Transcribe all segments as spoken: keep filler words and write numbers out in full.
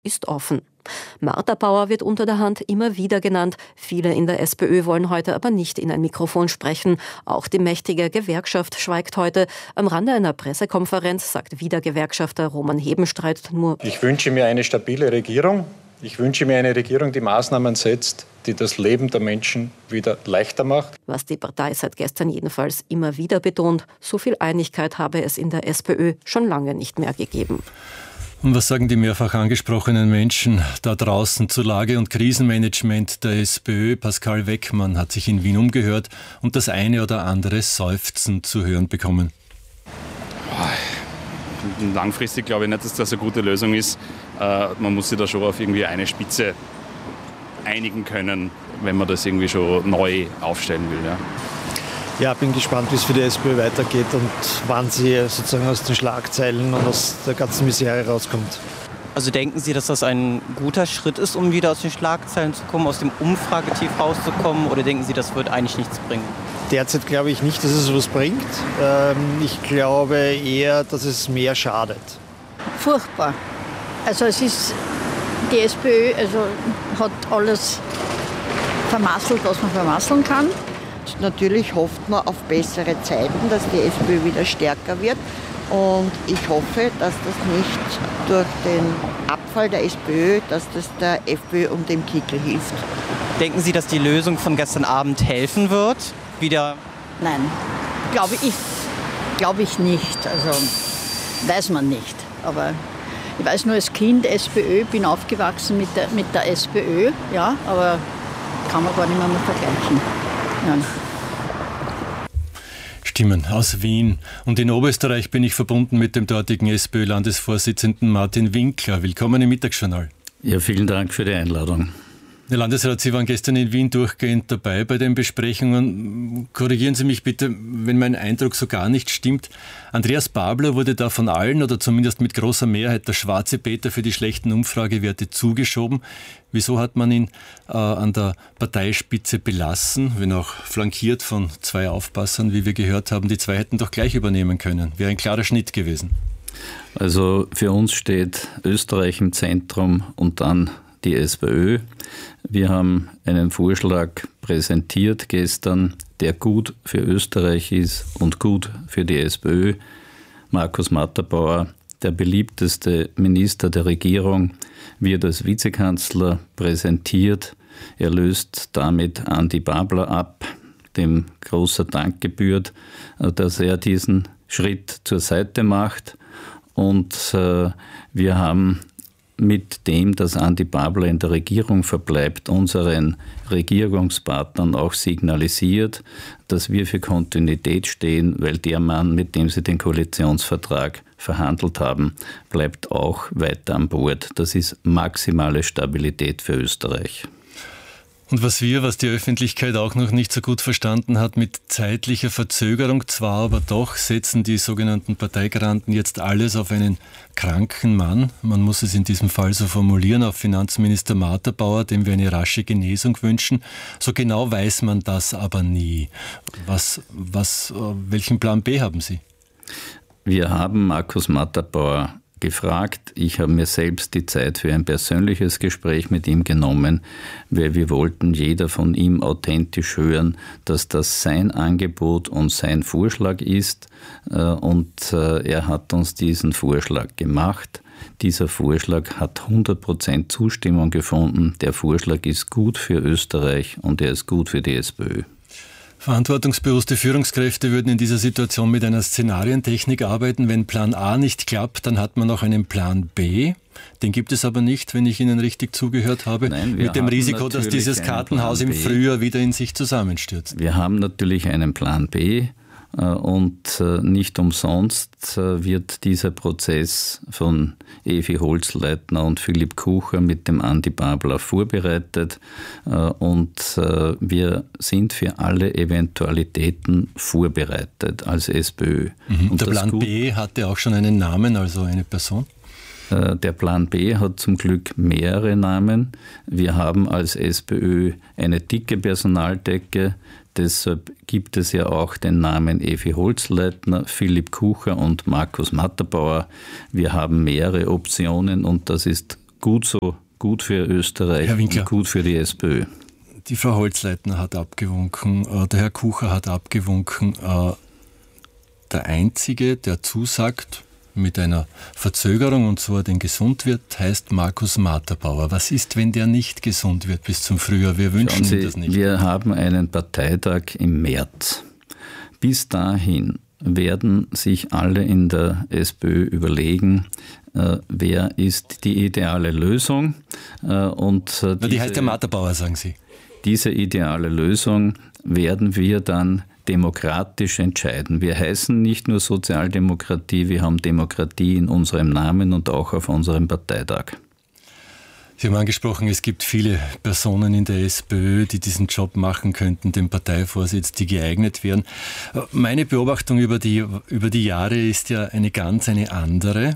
ist offen. Martha Bauer wird unter der Hand immer wieder genannt. Viele in der SPÖ wollen heute aber nicht in ein Mikrofon sprechen. Auch die mächtige Gewerkschaft schweigt heute. Am Rande einer Pressekonferenz sagt wieder Gewerkschafter Roman Hebenstreit nur: Ich wünsche mir eine stabile Regierung. Ich wünsche mir eine Regierung, die Maßnahmen setzt, die das Leben der Menschen wieder leichter macht. Was die Partei seit gestern jedenfalls immer wieder betont, so viel Einigkeit habe es in der SPÖ schon lange nicht mehr gegeben. Und was sagen die mehrfach angesprochenen Menschen da draußen zur Lage- und Krisenmanagement der SPÖ? Pascal Weckmann hat sich in Wien umgehört und das eine oder andere Seufzen zu hören bekommen. Langfristig glaube ich nicht, dass das eine gute Lösung ist. Man muss sich da schon auf irgendwie eine Spitze einigen können, wenn man das irgendwie schon neu aufstellen will. Ja. Ja, bin gespannt, wie es für die SPÖ weitergeht und wann sie sozusagen aus den Schlagzeilen und aus der ganzen Misere rauskommt. Also denken Sie, dass das ein guter Schritt ist, um wieder aus den Schlagzeilen zu kommen, aus dem Umfragetief rauszukommen, oder denken Sie, das wird eigentlich nichts bringen? Derzeit glaube ich nicht, dass es was bringt. Ich glaube eher, dass es mehr schadet. Furchtbar. Also es ist, die SPÖ also hat alles vermasselt, was man vermasseln kann. Natürlich hofft man auf bessere Zeiten, dass die SPÖ wieder stärker wird. Und ich hoffe, dass das nicht durch den Abfall der SPÖ, dass das der FPÖ um den Kickel hilft. Denken Sie, dass die Lösung von gestern Abend helfen wird? Wieder? Nein, glaube ich, glaube ich nicht. Also weiß man nicht. Aber ich weiß nur, als Kind SPÖ, bin aufgewachsen mit der, mit der SPÖ, ja, aber kann man gar nicht mehr, mehr vergleichen. Ja. Stimmen aus Wien. Und in Oberösterreich bin ich verbunden mit dem dortigen SPÖ-Landesvorsitzenden Martin Winkler. Willkommen im Mittagsjournal. Ja, vielen Dank für die Einladung. Herr Landesrat, Sie waren gestern in Wien durchgehend dabei bei den Besprechungen. Korrigieren Sie mich bitte, wenn mein Eindruck so gar nicht stimmt. Andreas Babler wurde da von allen oder zumindest mit großer Mehrheit der schwarze Peter für die schlechten Umfragewerte zugeschoben. Wieso hat man ihn äh, an der Parteispitze belassen, wenn auch flankiert von zwei Aufpassern, wie wir gehört haben? Die zwei hätten doch gleich übernehmen können. Wäre ein klarer Schnitt gewesen. Also für uns steht Österreich im Zentrum und dann die SPÖ. Wir haben einen Vorschlag präsentiert gestern, der gut für Österreich ist und gut für die SPÖ. Markus Matterbauer, der beliebteste Minister der Regierung, wird als Vizekanzler präsentiert. Er löst damit Andi Babler ab, dem großer Dank gebührt, dass er diesen Schritt zur Seite macht. Und äh, wir haben mit dem, dass Andi Babler in der Regierung verbleibt, unseren Regierungspartnern auch signalisiert, dass wir für Kontinuität stehen, weil der Mann, mit dem sie den Koalitionsvertrag verhandelt haben, bleibt auch weiter an Bord. Das ist maximale Stabilität für Österreich. Und was wir, was die Öffentlichkeit auch noch nicht so gut verstanden hat, mit zeitlicher Verzögerung zwar, aber doch setzen die sogenannten Parteigranten jetzt alles auf einen kranken Mann. Man muss es in diesem Fall so formulieren, auf Finanzminister Martha Bauer, dem wir eine rasche Genesung wünschen. So genau weiß man das aber nie. Was, was, welchen Plan B haben Sie? Wir haben Markus Matterbauer gefragt. Ich habe mir selbst die Zeit für ein persönliches Gespräch mit ihm genommen, weil wir wollten jeder von ihm authentisch hören, dass das sein Angebot und sein Vorschlag ist. Und er hat uns diesen Vorschlag gemacht. Dieser Vorschlag hat hundert Prozent Zustimmung gefunden. Der Vorschlag ist gut für Österreich und er ist gut für die SPÖ. Verantwortungsbewusste Führungskräfte würden in dieser Situation mit einer Szenarientechnik arbeiten. Wenn Plan A nicht klappt, dann hat man noch einen Plan B. Den gibt es aber nicht, wenn ich Ihnen richtig zugehört habe, Nein, mit dem Risiko, dass dieses Kartenhaus im Frühjahr wieder in sich zusammenstürzt. Wir haben natürlich einen Plan B. Und nicht umsonst wird dieser Prozess von Evi Holzleitner und Philipp Kucher mit dem Andi Babler vorbereitet. Und wir sind für alle Eventualitäten vorbereitet als SPÖ. Mhm. Und der Plan B hatte auch schon einen Namen, also eine Person? Der Plan B hat zum Glück mehrere Namen. Wir haben als SPÖ eine dicke Personaldecke. Deshalb gibt es ja auch den Namen Evi Holzleitner, Philipp Kucher und Markus Matterbauer. Wir haben mehrere Optionen und das ist gut so, gut für Österreich, Herr Winkler, gut für die SPÖ. Die Frau Holzleitner hat abgewunken, der Herr Kucher hat abgewunken. Der Einzige, der zusagt, mit einer Verzögerung, und zwar den gesund wird, heißt Markus Matterbauer. Was ist, wenn der nicht gesund wird bis zum Frühjahr? Wir wünschen Sie, ihm das nicht. Wir haben einen Parteitag im März. Bis dahin werden sich alle in der SPÖ überlegen, äh, wer ist die ideale Lösung. Äh, und, äh, diese, die heißt ja Matterbauer, sagen Sie. Diese ideale Lösung werden wir dann demokratisch entscheiden. Wir heißen nicht nur Sozialdemokratie, wir haben Demokratie in unserem Namen und auch auf unserem Parteitag. Sie haben angesprochen, es gibt viele Personen in der SPÖ, die diesen Job machen könnten, den Parteivorsitz, die geeignet wären. Meine Beobachtung über die, über die Jahre ist ja eine ganz eine andere,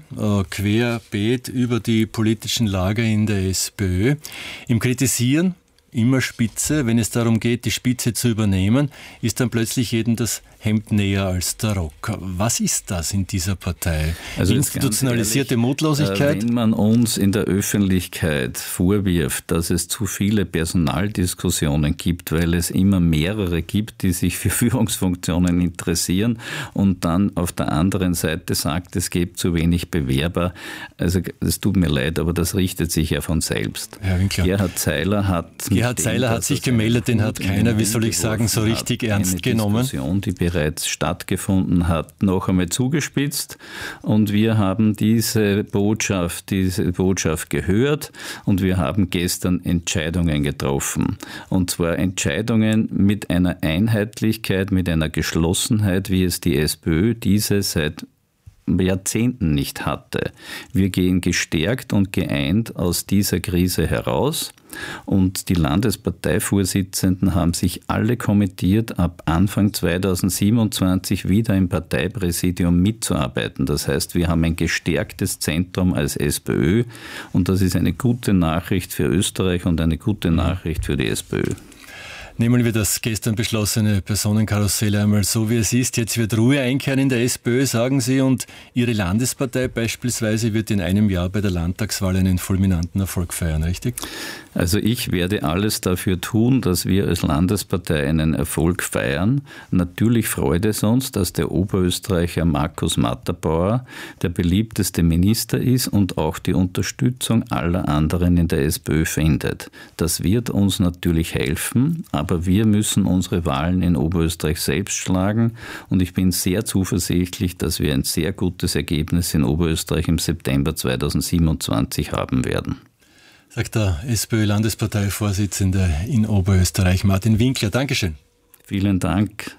querbeet über die politischen Lager in der SPÖ. Im Kritisieren immer Spitze, wenn es darum geht, die Spitze zu übernehmen, ist dann plötzlich jedem das Hemd näher als der Rock. Was ist das in dieser Partei? Also institutionalisierte ehrlich, Mutlosigkeit? Wenn man uns in der Öffentlichkeit vorwirft, dass es zu viele Personaldiskussionen gibt, weil es immer mehrere gibt, die sich für Führungsfunktionen interessieren und dann auf der anderen Seite sagt, es gibt zu wenig Bewerber, also es tut mir leid, aber das richtet sich ja von selbst. Herr Winkler. Gerhard Zeiler hat, Gerhard Zeiler hat sich gemeldet, den hat keiner, wie soll ich sagen, so richtig ernst genommen. Diskussion, die bereits stattgefunden hat, noch einmal zugespitzt und wir haben diese Botschaft, diese Botschaft gehört und wir haben gestern Entscheidungen getroffen. Und zwar Entscheidungen mit einer Einheitlichkeit, mit einer Geschlossenheit, wie es die SPÖ diese seit Jahrzehnten nicht hatte. Wir gehen gestärkt und geeint aus dieser Krise heraus und die Landesparteivorsitzenden haben sich alle kommittiert, ab Anfang zweitausendsiebenundzwanzig wieder im Parteipräsidium mitzuarbeiten. Das heißt, wir haben ein gestärktes Zentrum als SPÖ und das ist eine gute Nachricht für Österreich und eine gute Nachricht für die SPÖ. Nehmen wir das gestern beschlossene Personenkarussell einmal so, wie es ist. Jetzt wird Ruhe einkehren in der SPÖ, sagen Sie, und Ihre Landespartei beispielsweise wird in einem Jahr bei der Landtagswahl einen fulminanten Erfolg feiern, richtig? Also ich werde alles dafür tun, dass wir als Landespartei einen Erfolg feiern. Natürlich freut es uns, dass der Oberösterreicher Markus Matterbauer der beliebteste Minister ist und auch die Unterstützung aller anderen in der SPÖ findet. Das wird uns natürlich helfen, aber wir müssen unsere Wahlen in Oberösterreich selbst schlagen und ich bin sehr zuversichtlich, dass wir ein sehr gutes Ergebnis in Oberösterreich im September zweitausendsiebenundzwanzig haben werden. Sagt der SPÖ-Landesparteivorsitzende in Oberösterreich, Martin Winkler. Dankeschön. Vielen Dank.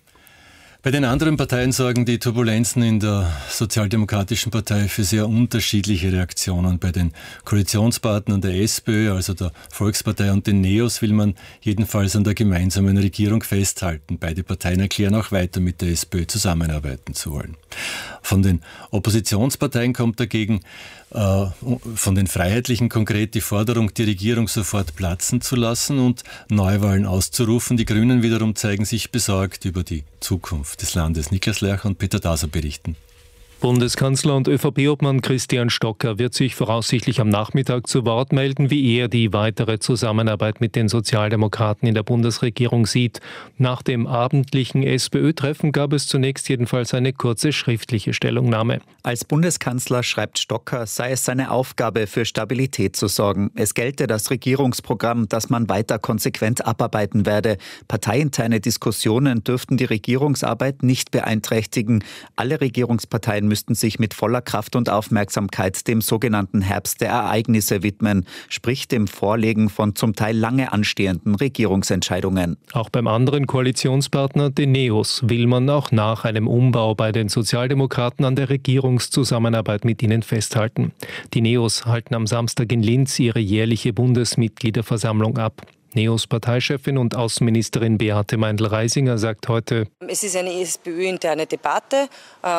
Bei den anderen Parteien sorgen die Turbulenzen in der Sozialdemokratischen Partei für sehr unterschiedliche Reaktionen. Bei den Koalitionspartnern der SPÖ, also der Volkspartei und den Neos, will man jedenfalls an der gemeinsamen Regierung festhalten. Beide Parteien erklären auch weiter mit der SPÖ zusammenarbeiten zu wollen. Von den Oppositionsparteien kommt dagegen äh, von den Freiheitlichen konkret die Forderung, die Regierung sofort platzen zu lassen und Neuwahlen auszurufen. Die Grünen wiederum zeigen sich besorgt über die Zukunft des Landes. Niklas Lercher und Peter Daser berichten. Bundeskanzler und ÖVP-Obmann Christian Stocker wird sich voraussichtlich am Nachmittag zu Wort melden, wie er die weitere Zusammenarbeit mit den Sozialdemokraten in der Bundesregierung sieht. Nach dem abendlichen SPÖ-Treffen gab es zunächst jedenfalls eine kurze schriftliche Stellungnahme. Als Bundeskanzler, schreibt Stocker, sei es seine Aufgabe, für Stabilität zu sorgen. Es gelte das Regierungsprogramm, das man weiter konsequent abarbeiten werde. Parteiinterne Diskussionen dürften die Regierungsarbeit nicht beeinträchtigen. Alle Regierungsparteien müssten sich mit voller Kraft und Aufmerksamkeit dem sogenannten Herbst der Ereignisse widmen, sprich dem Vorlegen von zum Teil lange anstehenden Regierungsentscheidungen. Auch beim anderen Koalitionspartner, den Neos, will man auch nach einem Umbau bei den Sozialdemokraten an der Regierungszusammenarbeit mit ihnen festhalten. Die Neos halten am Samstag in Linz ihre jährliche Bundesmitgliederversammlung ab. Neos Parteichefin und Außenministerin Beate Meindl-Reisinger sagt heute: Es ist eine SPÖ-interne Debatte.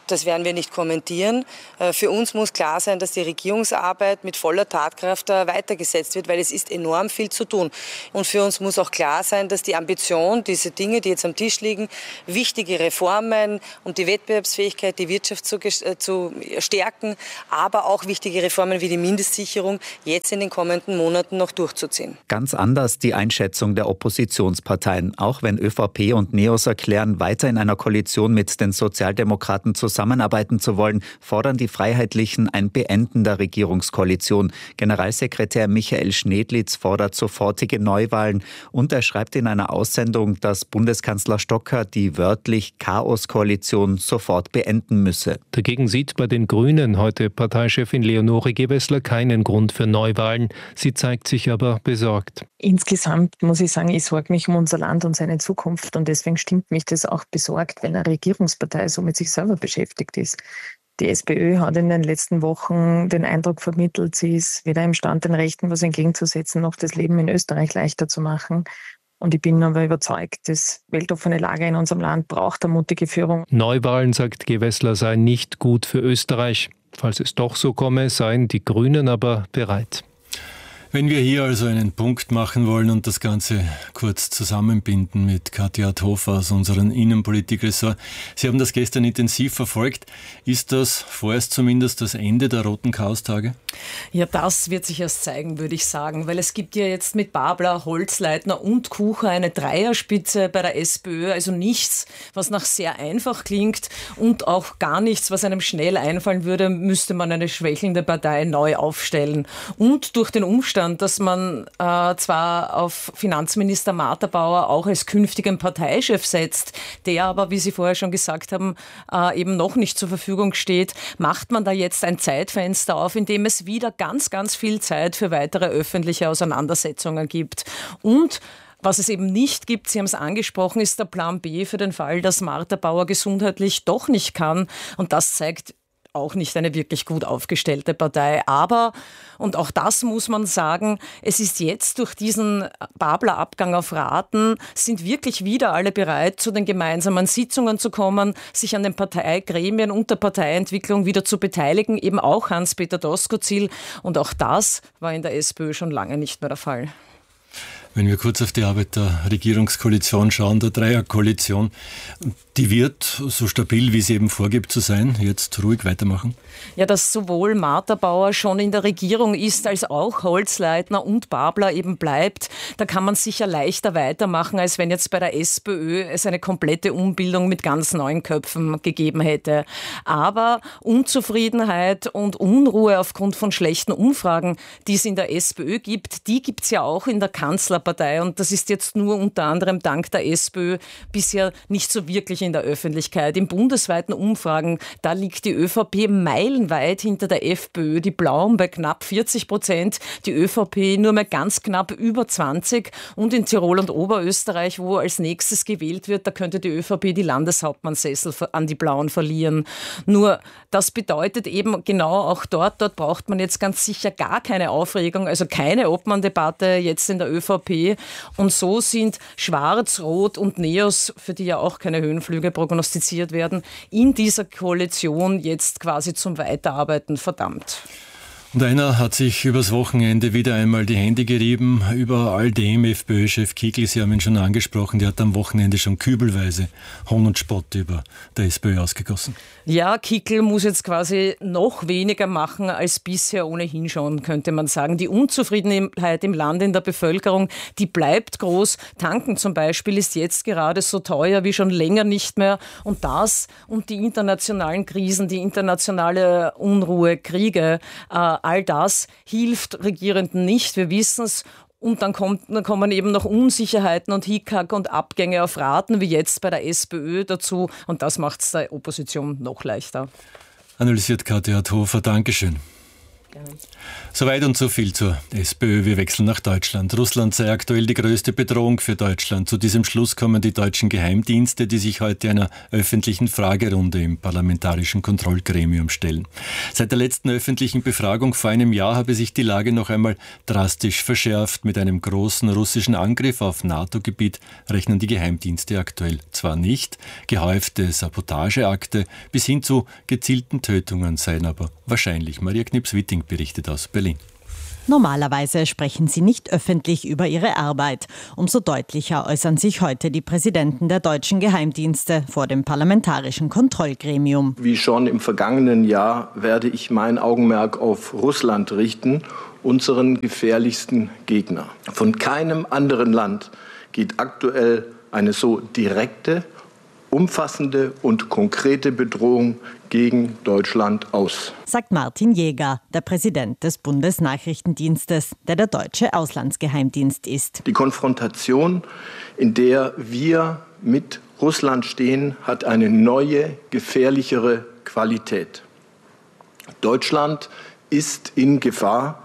Das werden wir nicht kommentieren. Für uns muss klar sein, dass die Regierungsarbeit mit voller Tatkraft weitergesetzt wird, weil es ist enorm viel zu tun. Und für uns muss auch klar sein, dass die Ambition, diese Dinge, die jetzt am Tisch liegen, wichtige Reformen, um die Wettbewerbsfähigkeit, die Wirtschaft zu, zu stärken, aber auch wichtige Reformen wie die Mindestsicherung jetzt in den kommenden Monaten noch durchzuziehen. Ganz anders die Einschätzung der Oppositionsparteien. Auch wenn ÖVP und NEOS erklären, weiter in einer Koalition mit den Sozialdemokraten zusammen Zusammenarbeiten zu wollen, fordern die Freiheitlichen ein Beenden der Regierungskoalition. Generalsekretär Michael Schnedlitz fordert sofortige Neuwahlen und er schreibt in einer Aussendung, dass Bundeskanzler Stocker die wörtlich Chaos-Koalition sofort beenden müsse. Dagegen sieht bei den Grünen heute Parteichefin Leonore Gewessler keinen Grund für Neuwahlen. Sie zeigt sich aber besorgt. Insgesamt muss ich sagen, ich sorge mich um unser Land und seine Zukunft und deswegen stimmt mich das auch besorgt, wenn eine Regierungspartei so mit sich selber beschäftigt ist. Die SPÖ hat in den letzten Wochen den Eindruck vermittelt, sie ist weder imstande, den Rechten was entgegenzusetzen, noch das Leben in Österreich leichter zu machen. Und ich bin aber überzeugt, das weltoffene Lager in unserem Land braucht eine mutige Führung. Neuwahlen, sagt Gewessler, seien nicht gut für Österreich. Falls es doch so komme, seien die Grünen aber bereit. Wenn wir hier also einen Punkt machen wollen und das Ganze kurz zusammenbinden mit Katja Hofer aus unserem Innenpolitikressort. Sie haben das gestern intensiv verfolgt. Ist das vorerst zumindest das Ende der roten Chaostage? Ja, das wird sich erst zeigen, würde ich sagen, weil es gibt ja jetzt mit Babler, Holzleitner und Kucher eine Dreierspitze bei der SPÖ, also nichts, was nach sehr einfach klingt und auch gar nichts, was einem schnell einfallen würde, müsste man eine schwächelnde Partei neu aufstellen. Und durch den Umstand, dass man äh, zwar auf Finanzminister Martha-Bauer auch als künftigen Parteichef setzt, der aber, wie Sie vorher schon gesagt haben, äh, eben noch nicht zur Verfügung steht, macht man da jetzt ein Zeitfenster auf, in dem es wieder ganz, ganz viel Zeit für weitere öffentliche Auseinandersetzungen gibt. Und was es eben nicht gibt, Sie haben es angesprochen, ist der Plan B für den Fall, dass Martha-Bauer gesundheitlich doch nicht kann. Und das zeigt auch nicht eine wirklich gut aufgestellte Partei. Aber, und auch das muss man sagen, es ist jetzt durch diesen Babler-Abgang auf Raten, sind wirklich wieder alle bereit, zu den gemeinsamen Sitzungen zu kommen, sich an den Parteigremien und der Parteientwicklung wieder zu beteiligen, eben auch Hans-Peter Doskozil. Und auch das war in der SPÖ schon lange nicht mehr der Fall. Wenn wir kurz auf die Arbeit der Regierungskoalition schauen, der Dreierkoalition, die wird, so stabil wie sie eben vorgibt zu sein, jetzt ruhig weitermachen? Ja, dass sowohl Martha-Bauer schon in der Regierung ist, als auch Holzleitner und Babler eben bleibt, da kann man sicher leichter weitermachen, als wenn jetzt bei der SPÖ es eine komplette Umbildung mit ganz neuen Köpfen gegeben hätte. Aber Unzufriedenheit und Unruhe aufgrund von schlechten Umfragen, die es in der SPÖ gibt, die gibt es ja auch in der Kanzlerpartei. Und das ist jetzt nur unter anderem dank der SPÖ bisher nicht so wirklich in der Öffentlichkeit. In bundesweiten Umfragen, da liegt die ÖVP meilenweit hinter der FPÖ, die Blauen bei knapp vierzig Prozent, die ÖVP nur mehr ganz knapp über zwanzig und in Tirol und Oberösterreich, wo als nächstes gewählt wird, da könnte die ÖVP die Landeshauptmannsessel an die Blauen verlieren. Nur das bedeutet eben genau auch dort, dort braucht man jetzt ganz sicher gar keine Aufregung, also keine Obmann-Debatte jetzt in der ÖVP. Und so sind Schwarz, Rot und Neos, für die ja auch keine Höhenflüge prognostiziert werden, in dieser Koalition jetzt quasi zum Weiterarbeiten verdammt. Und einer hat sich übers Wochenende wieder einmal die Hände gerieben über all dem. FPÖ-Chef Kickl, Sie haben ihn schon angesprochen, der hat am Wochenende schon kübelweise Hohn und Spott über der SPÖ ausgegossen. Ja, Kickl muss jetzt quasi noch weniger machen als bisher ohnehin schon, könnte man sagen. Die Unzufriedenheit im Land, in der Bevölkerung, die bleibt groß. Tanken zum Beispiel ist jetzt gerade so teuer wie schon länger nicht mehr. Und das und die internationalen Krisen, die internationale Unruhe, Kriege, äh, all das hilft Regierenden nicht. Wir wissen es. Und dann, kommt, dann kommen eben noch Unsicherheiten und Hickhack und Abgänge auf Raten, wie jetzt bei der SPÖ dazu. Und das macht es der Opposition noch leichter. Analysiert Katja Hofer. Dankeschön. Gerne. Soweit und so viel zur SPÖ. Wir wechseln nach Deutschland. Russland sei aktuell die größte Bedrohung für Deutschland. Zu diesem Schluss kommen die deutschen Geheimdienste, die sich heute einer öffentlichen Fragerunde im Parlamentarischen Kontrollgremium stellen. Seit der letzten öffentlichen Befragung vor einem Jahr habe sich die Lage noch einmal drastisch verschärft. Mit einem großen russischen Angriff auf NATO-Gebiet rechnen die Geheimdienste aktuell zwar nicht. Gehäufte Sabotageakte bis hin zu gezielten Tötungen seien aber wahrscheinlich. Maria Knips-Witting berichtet aus Berlin. Normalerweise sprechen sie nicht öffentlich über ihre Arbeit. Umso deutlicher äußern sich heute die Präsidenten der deutschen Geheimdienste vor dem Parlamentarischen Kontrollgremium. Wie schon im vergangenen Jahr werde ich mein Augenmerk auf Russland richten, unseren gefährlichsten Gegner. Von keinem anderen Land geht aktuell eine so direkte, umfassende und konkrete Bedrohung gegen Deutschland aus, sagt Martin Jäger, der Präsident des Bundesnachrichtendienstes, der der deutsche Auslandsgeheimdienst ist. Die Konfrontation, in der wir mit Russland stehen, hat eine neue, gefährlichere Qualität. Deutschland ist in Gefahr,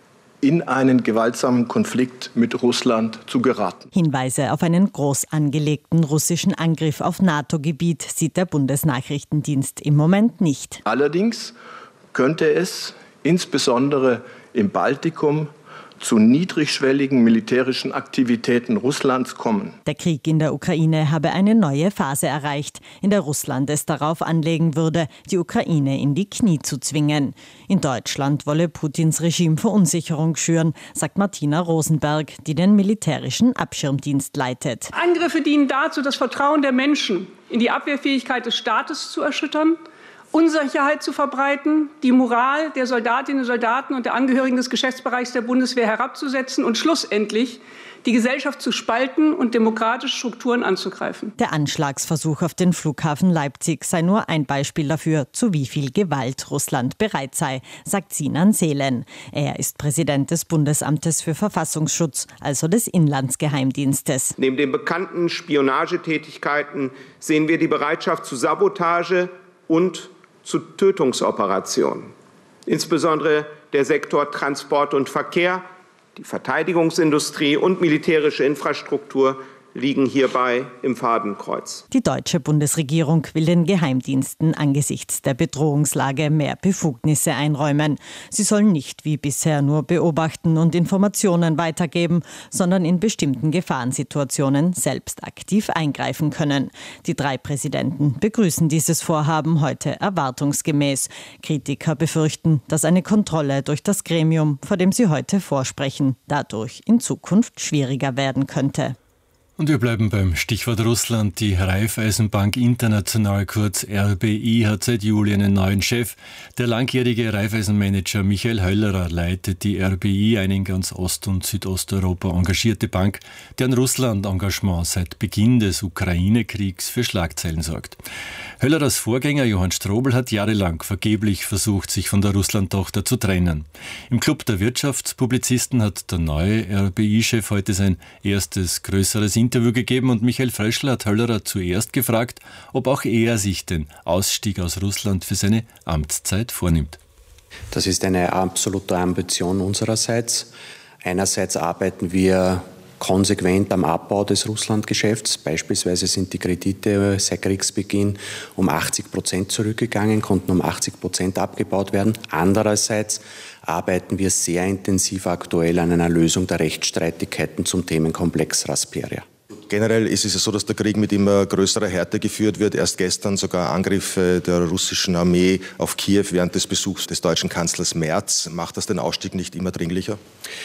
in einen gewaltsamen Konflikt mit Russland zu geraten. Hinweise auf einen groß angelegten russischen Angriff auf NATO-Gebiet sieht der Bundesnachrichtendienst im Moment nicht. Allerdings könnte es insbesondere im Baltikum zu niedrigschwelligen militärischen Aktivitäten Russlands kommen. Der Krieg in der Ukraine habe eine neue Phase erreicht, in der Russland es darauf anlegen würde, die Ukraine in die Knie zu zwingen. In Deutschland wolle Putins Regime Verunsicherung schüren, sagt Martina Rosenberg, die den militärischen Abschirmdienst leitet. Angriffe dienen dazu, das Vertrauen der Menschen in die Abwehrfähigkeit des Staates zu erschüttern, Unsicherheit zu verbreiten, die Moral der Soldatinnen und Soldaten und der Angehörigen des Geschäftsbereichs der Bundeswehr herabzusetzen und schlussendlich die Gesellschaft zu spalten und demokratische Strukturen anzugreifen. Der Anschlagsversuch auf den Flughafen Leipzig sei nur ein Beispiel dafür, zu wie viel Gewalt Russland bereit sei, sagt Sinan Selen. Er ist Präsident des Bundesamtes für Verfassungsschutz, also des Inlandsgeheimdienstes. Neben den bekannten Spionagetätigkeiten sehen wir die Bereitschaft zu Sabotage und zu Tötungsoperationen. Insbesondere der Sektor Transport und Verkehr, die Verteidigungsindustrie und militärische Infrastruktur liegen hierbei im Fadenkreuz. Die deutsche Bundesregierung will den Geheimdiensten angesichts der Bedrohungslage mehr Befugnisse einräumen. Sie sollen nicht wie bisher nur beobachten und Informationen weitergeben, sondern in bestimmten Gefahrensituationen selbst aktiv eingreifen können. Die drei Präsidenten begrüßen dieses Vorhaben heute erwartungsgemäß. Kritiker befürchten, dass eine Kontrolle durch das Gremium, vor dem sie heute vorsprechen, dadurch in Zukunft schwieriger werden könnte. Und wir bleiben beim Stichwort Russland. Die Raiffeisenbank International, kurz R B I, hat seit Juli einen neuen Chef. Der langjährige Raiffeisenmanager Michael Höllerer leitet die R B I, eine in ganz Ost- und Südosteuropa engagierte Bank, deren Russland-Engagement seit Beginn des Ukraine-Kriegs für Schlagzeilen sorgt. Höllerers Vorgänger Johann Strobl hat jahrelang vergeblich versucht, sich von der Russland-Tochter zu trennen. Im Club der Wirtschaftspublizisten hat der neue R B I-Chef heute sein erstes größeres Interview gegeben und Michael Fröschl hat Höllerer zuerst gefragt, ob auch er sich den Ausstieg aus Russland für seine Amtszeit vornimmt. Das ist eine absolute Ambition unsererseits. Einerseits arbeiten wir konsequent am Abbau des Russlandgeschäfts. Beispielsweise sind die Kredite seit Kriegsbeginn um achtzig Prozent zurückgegangen, konnten um achtzig Prozent abgebaut werden. Andererseits arbeiten wir sehr intensiv aktuell an einer Lösung der Rechtsstreitigkeiten zum Themenkomplex Rasperia. Generell ist es so, dass der Krieg mit immer größerer Härte geführt wird. Erst gestern sogar Angriffe der russischen Armee auf Kiew während des Besuchs des deutschen Kanzlers Merz. Macht das den Ausstieg nicht immer dringlicher?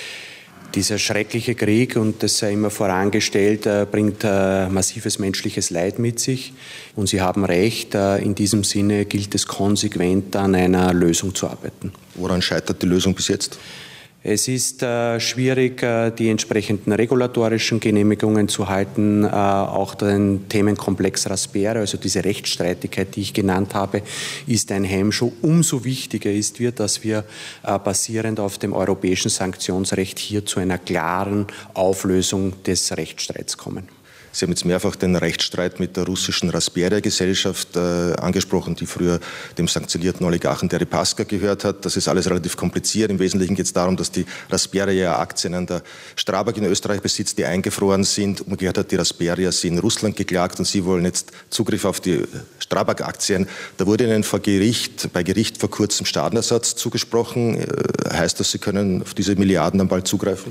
Dieser schreckliche Krieg, und das sei immer vorangestellt, bringt massives menschliches Leid mit sich. Und Sie haben recht, in diesem Sinne gilt es konsequent an einer Lösung zu arbeiten. Woran scheitert die Lösung bis jetzt? Es ist äh, schwierig, äh, die entsprechenden regulatorischen Genehmigungen zu halten. Äh, auch den Themenkomplex Rasperia, also diese Rechtsstreitigkeit, die ich genannt habe, ist ein Hemmschuh. Umso wichtiger ist wir, dass wir äh, basierend auf dem europäischen Sanktionsrecht hier zu einer klaren Auflösung des Rechtsstreits kommen. Sie haben jetzt mehrfach den Rechtsstreit mit der russischen Rasperia-Gesellschaft äh, angesprochen, die früher dem sanktionierten Oligarchen Deripaska gehört hat. Das ist alles relativ kompliziert. Im Wesentlichen geht es darum, dass die Rasperia Aktien an der Strabag in Österreich besitzt, die eingefroren sind. Umgekehrt hat die Rasperia sie in Russland geklagt und sie wollen jetzt Zugriff auf die Strabag-Aktien. Da wurde ihnen vor Gericht, bei Gericht vor kurzem Schadenersatz zugesprochen. Äh, heißt das, sie können auf diese Milliarden dann bald zugreifen?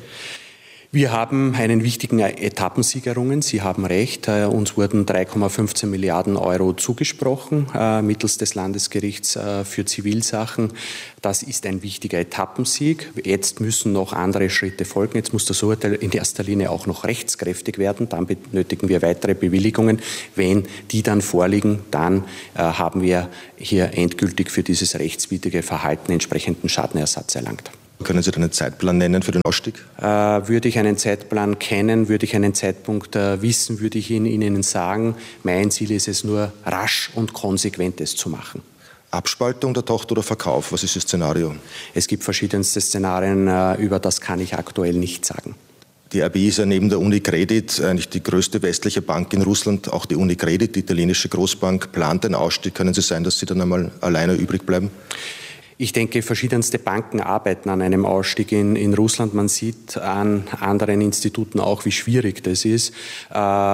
Wir haben einen wichtigen Etappensieg errungen. Sie haben recht. Uns wurden drei Komma fünfzehn Milliarden Euro zugesprochen äh, mittels des Landesgerichts äh, für Zivilsachen. Das ist ein wichtiger Etappensieg. Jetzt müssen noch andere Schritte folgen. Jetzt muss das Urteil in erster Linie auch noch rechtskräftig werden. Dann benötigen wir weitere Bewilligungen. Wenn die dann vorliegen, dann äh, haben wir hier endgültig für dieses rechtswidrige Verhalten entsprechenden Schadenersatz erlangt. Können Sie einen Zeitplan nennen für den Ausstieg? Äh, würde ich einen Zeitplan kennen, würde ich einen Zeitpunkt äh, wissen, würde ich ihn Ihnen sagen. Mein Ziel ist es nur, rasch und konsequent es zu machen. Abspaltung der Tochter oder Verkauf? Was ist das Szenario? Es gibt verschiedenste Szenarien, äh, über das kann ich aktuell nicht sagen. Die R B I ist ja neben der Unicredit eigentlich die größte westliche Bank in Russland. Auch die Unicredit, die italienische Großbank, plant den Ausstieg. Können Sie sein, dass Sie dann einmal alleine übrig bleiben? Ich denke, verschiedenste Banken arbeiten an einem Ausstieg in, in Russland. Man sieht an anderen Instituten auch, wie schwierig das ist. Äh,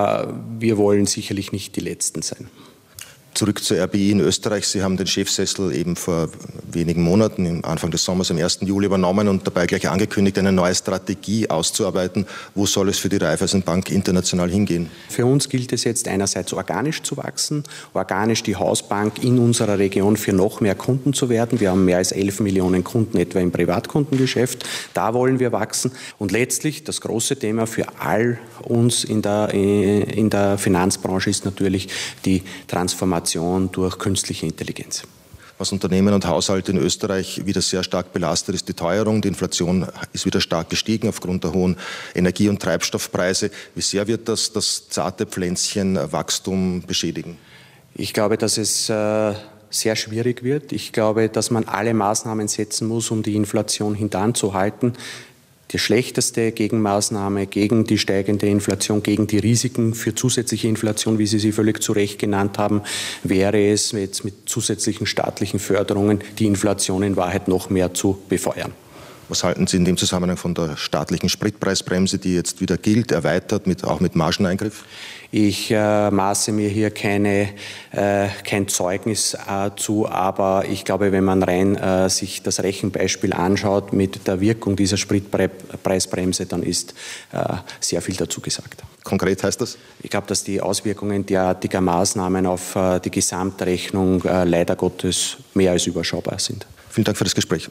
wir wollen sicherlich nicht die Letzten sein. Zurück zur R B I in Österreich. Sie haben den Chefsessel eben vor wenigen Monaten, Anfang des Sommers, am ersten Juli übernommen und dabei gleich angekündigt, eine neue Strategie auszuarbeiten. Wo soll es für die Raiffeisenbank international hingehen? Für uns gilt es jetzt einerseits organisch zu wachsen, organisch die Hausbank in unserer Region für noch mehr Kunden zu werden. Wir haben mehr als elf Millionen Kunden etwa im Privatkundengeschäft. Da wollen wir wachsen. Und letztlich das große Thema für all uns in der, in der Finanzbranche ist natürlich die Transformation durch künstliche Intelligenz. Was Unternehmen und Haushalte in Österreich wieder sehr stark belastet, ist die Teuerung. Die Inflation ist wieder stark gestiegen aufgrund der hohen Energie- und Treibstoffpreise. Wie sehr wird das das zarte Pflänzchen Wachstum beschädigen? Ich glaube, dass es äh, sehr schwierig wird. Ich glaube, dass man alle Maßnahmen setzen muss, um die Inflation hintanzuhalten. Die schlechteste Gegenmaßnahme gegen die steigende Inflation, gegen die Risiken für zusätzliche Inflation, wie Sie sie völlig zu Recht genannt haben, wäre es jetzt mit zusätzlichen staatlichen Förderungen die Inflation in Wahrheit noch mehr zu befeuern. Was halten Sie in dem Zusammenhang von der staatlichen Spritpreisbremse, die jetzt wieder gilt, erweitert, mit, auch mit Margeneingriff? Ich äh, maße mir hier keine, äh, kein Zeugnis äh, zu, aber ich glaube, wenn man rein äh, sich das Rechenbeispiel anschaut mit der Wirkung dieser Spritpreisbremse, dann ist äh, sehr viel dazu gesagt. Konkret heißt das? Ich glaube, dass die Auswirkungen derartiger Maßnahmen auf äh, die Gesamtrechnung äh, leider Gottes mehr als überschaubar sind. Vielen Dank für das Gespräch.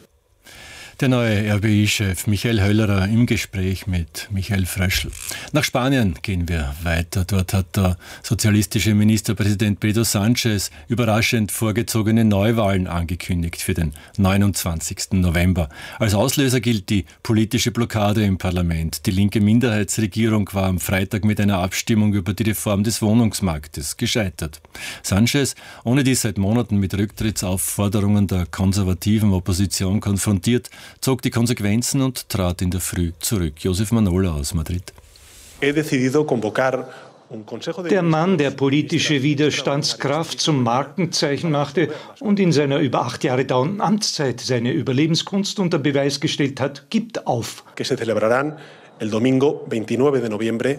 Der neue R B I-Chef Michael Höllerer im Gespräch mit Michael Fröschl. Nach Spanien gehen wir weiter. Dort hat der sozialistische Ministerpräsident Pedro Sánchez überraschend vorgezogene Neuwahlen angekündigt für den neunundzwanzigsten November. Als Auslöser gilt die politische Blockade im Parlament. Die linke Minderheitsregierung war am Freitag mit einer Abstimmung über die Reform des Wohnungsmarktes gescheitert. Sánchez, ohne die seit Monaten mit Rücktrittsaufforderungen der konservativen Opposition konfrontiert, zog die Konsequenzen und trat in der Früh zurück. Josef Manola aus Madrid. Der Mann, der politische Widerstandskraft zum Markenzeichen machte und in seiner über acht Jahre dauernden Amtszeit seine Überlebenskunst unter Beweis gestellt hat, gibt auf. Que se celebrarán el domingo veintinueve de noviembre.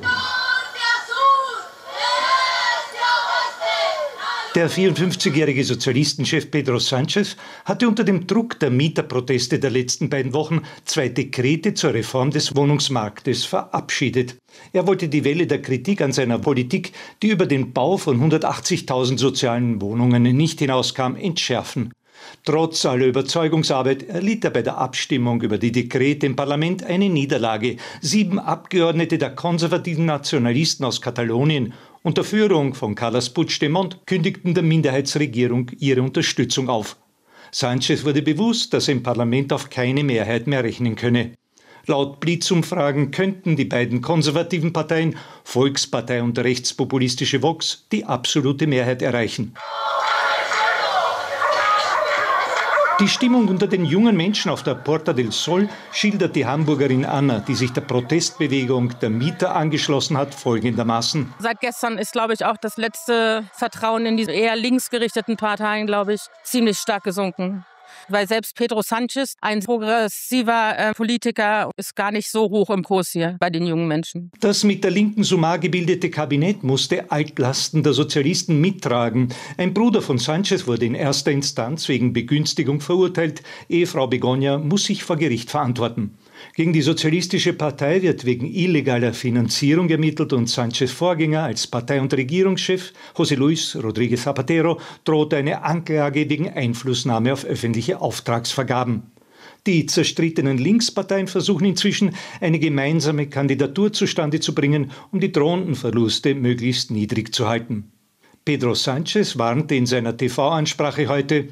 Der vierundfünfzigjährige Sozialistenchef Pedro Sánchez hatte unter dem Druck der Mieterproteste der letzten beiden Wochen zwei Dekrete zur Reform des Wohnungsmarktes verabschiedet. Er wollte die Welle der Kritik an seiner Politik, die über den Bau von hundertachtzigtausend sozialen Wohnungen nicht hinauskam, entschärfen. Trotz aller Überzeugungsarbeit erlitt er bei der Abstimmung über die Dekrete im Parlament eine Niederlage. Sieben Abgeordnete der konservativen Nationalisten aus Katalonien unter Führung von Carles Puigdemont kündigten der Minderheitsregierung ihre Unterstützung auf. Sánchez wurde bewusst, dass er im Parlament auf keine Mehrheit mehr rechnen könne. Laut Blitzumfragen könnten die beiden konservativen Parteien, Volkspartei und der rechtspopulistische Vox, die absolute Mehrheit erreichen. Die Stimmung unter den jungen Menschen auf der Porta del Sol schildert die Hamburgerin Anna, die sich der Protestbewegung der Mieter angeschlossen hat, folgendermaßen. Seit gestern ist, glaube ich, auch das letzte Vertrauen in diese eher linksgerichteten Parteien, glaube ich, ziemlich stark gesunken. Weil selbst Pedro Sánchez, ein progressiver äh, Politiker, ist gar nicht so hoch im Kurs hier bei den jungen Menschen. Das mit der linken Sumar gebildete Kabinett musste Altlasten der Sozialisten mittragen. Ein Bruder von Sánchez wurde in erster Instanz wegen Begünstigung verurteilt. Ehefrau Begoña muss sich vor Gericht verantworten. Gegen die Sozialistische Partei wird wegen illegaler Finanzierung ermittelt und Sánchez Vorgänger als Partei- und Regierungschef, José Luis Rodríguez Zapatero, droht eine Anklage wegen Einflussnahme auf öffentliche Auftragsvergaben. Die zerstrittenen Linksparteien versuchen inzwischen, eine gemeinsame Kandidatur zustande zu bringen, um die drohenden Verluste möglichst niedrig zu halten. Pedro Sánchez warnte in seiner T V-Ansprache heute: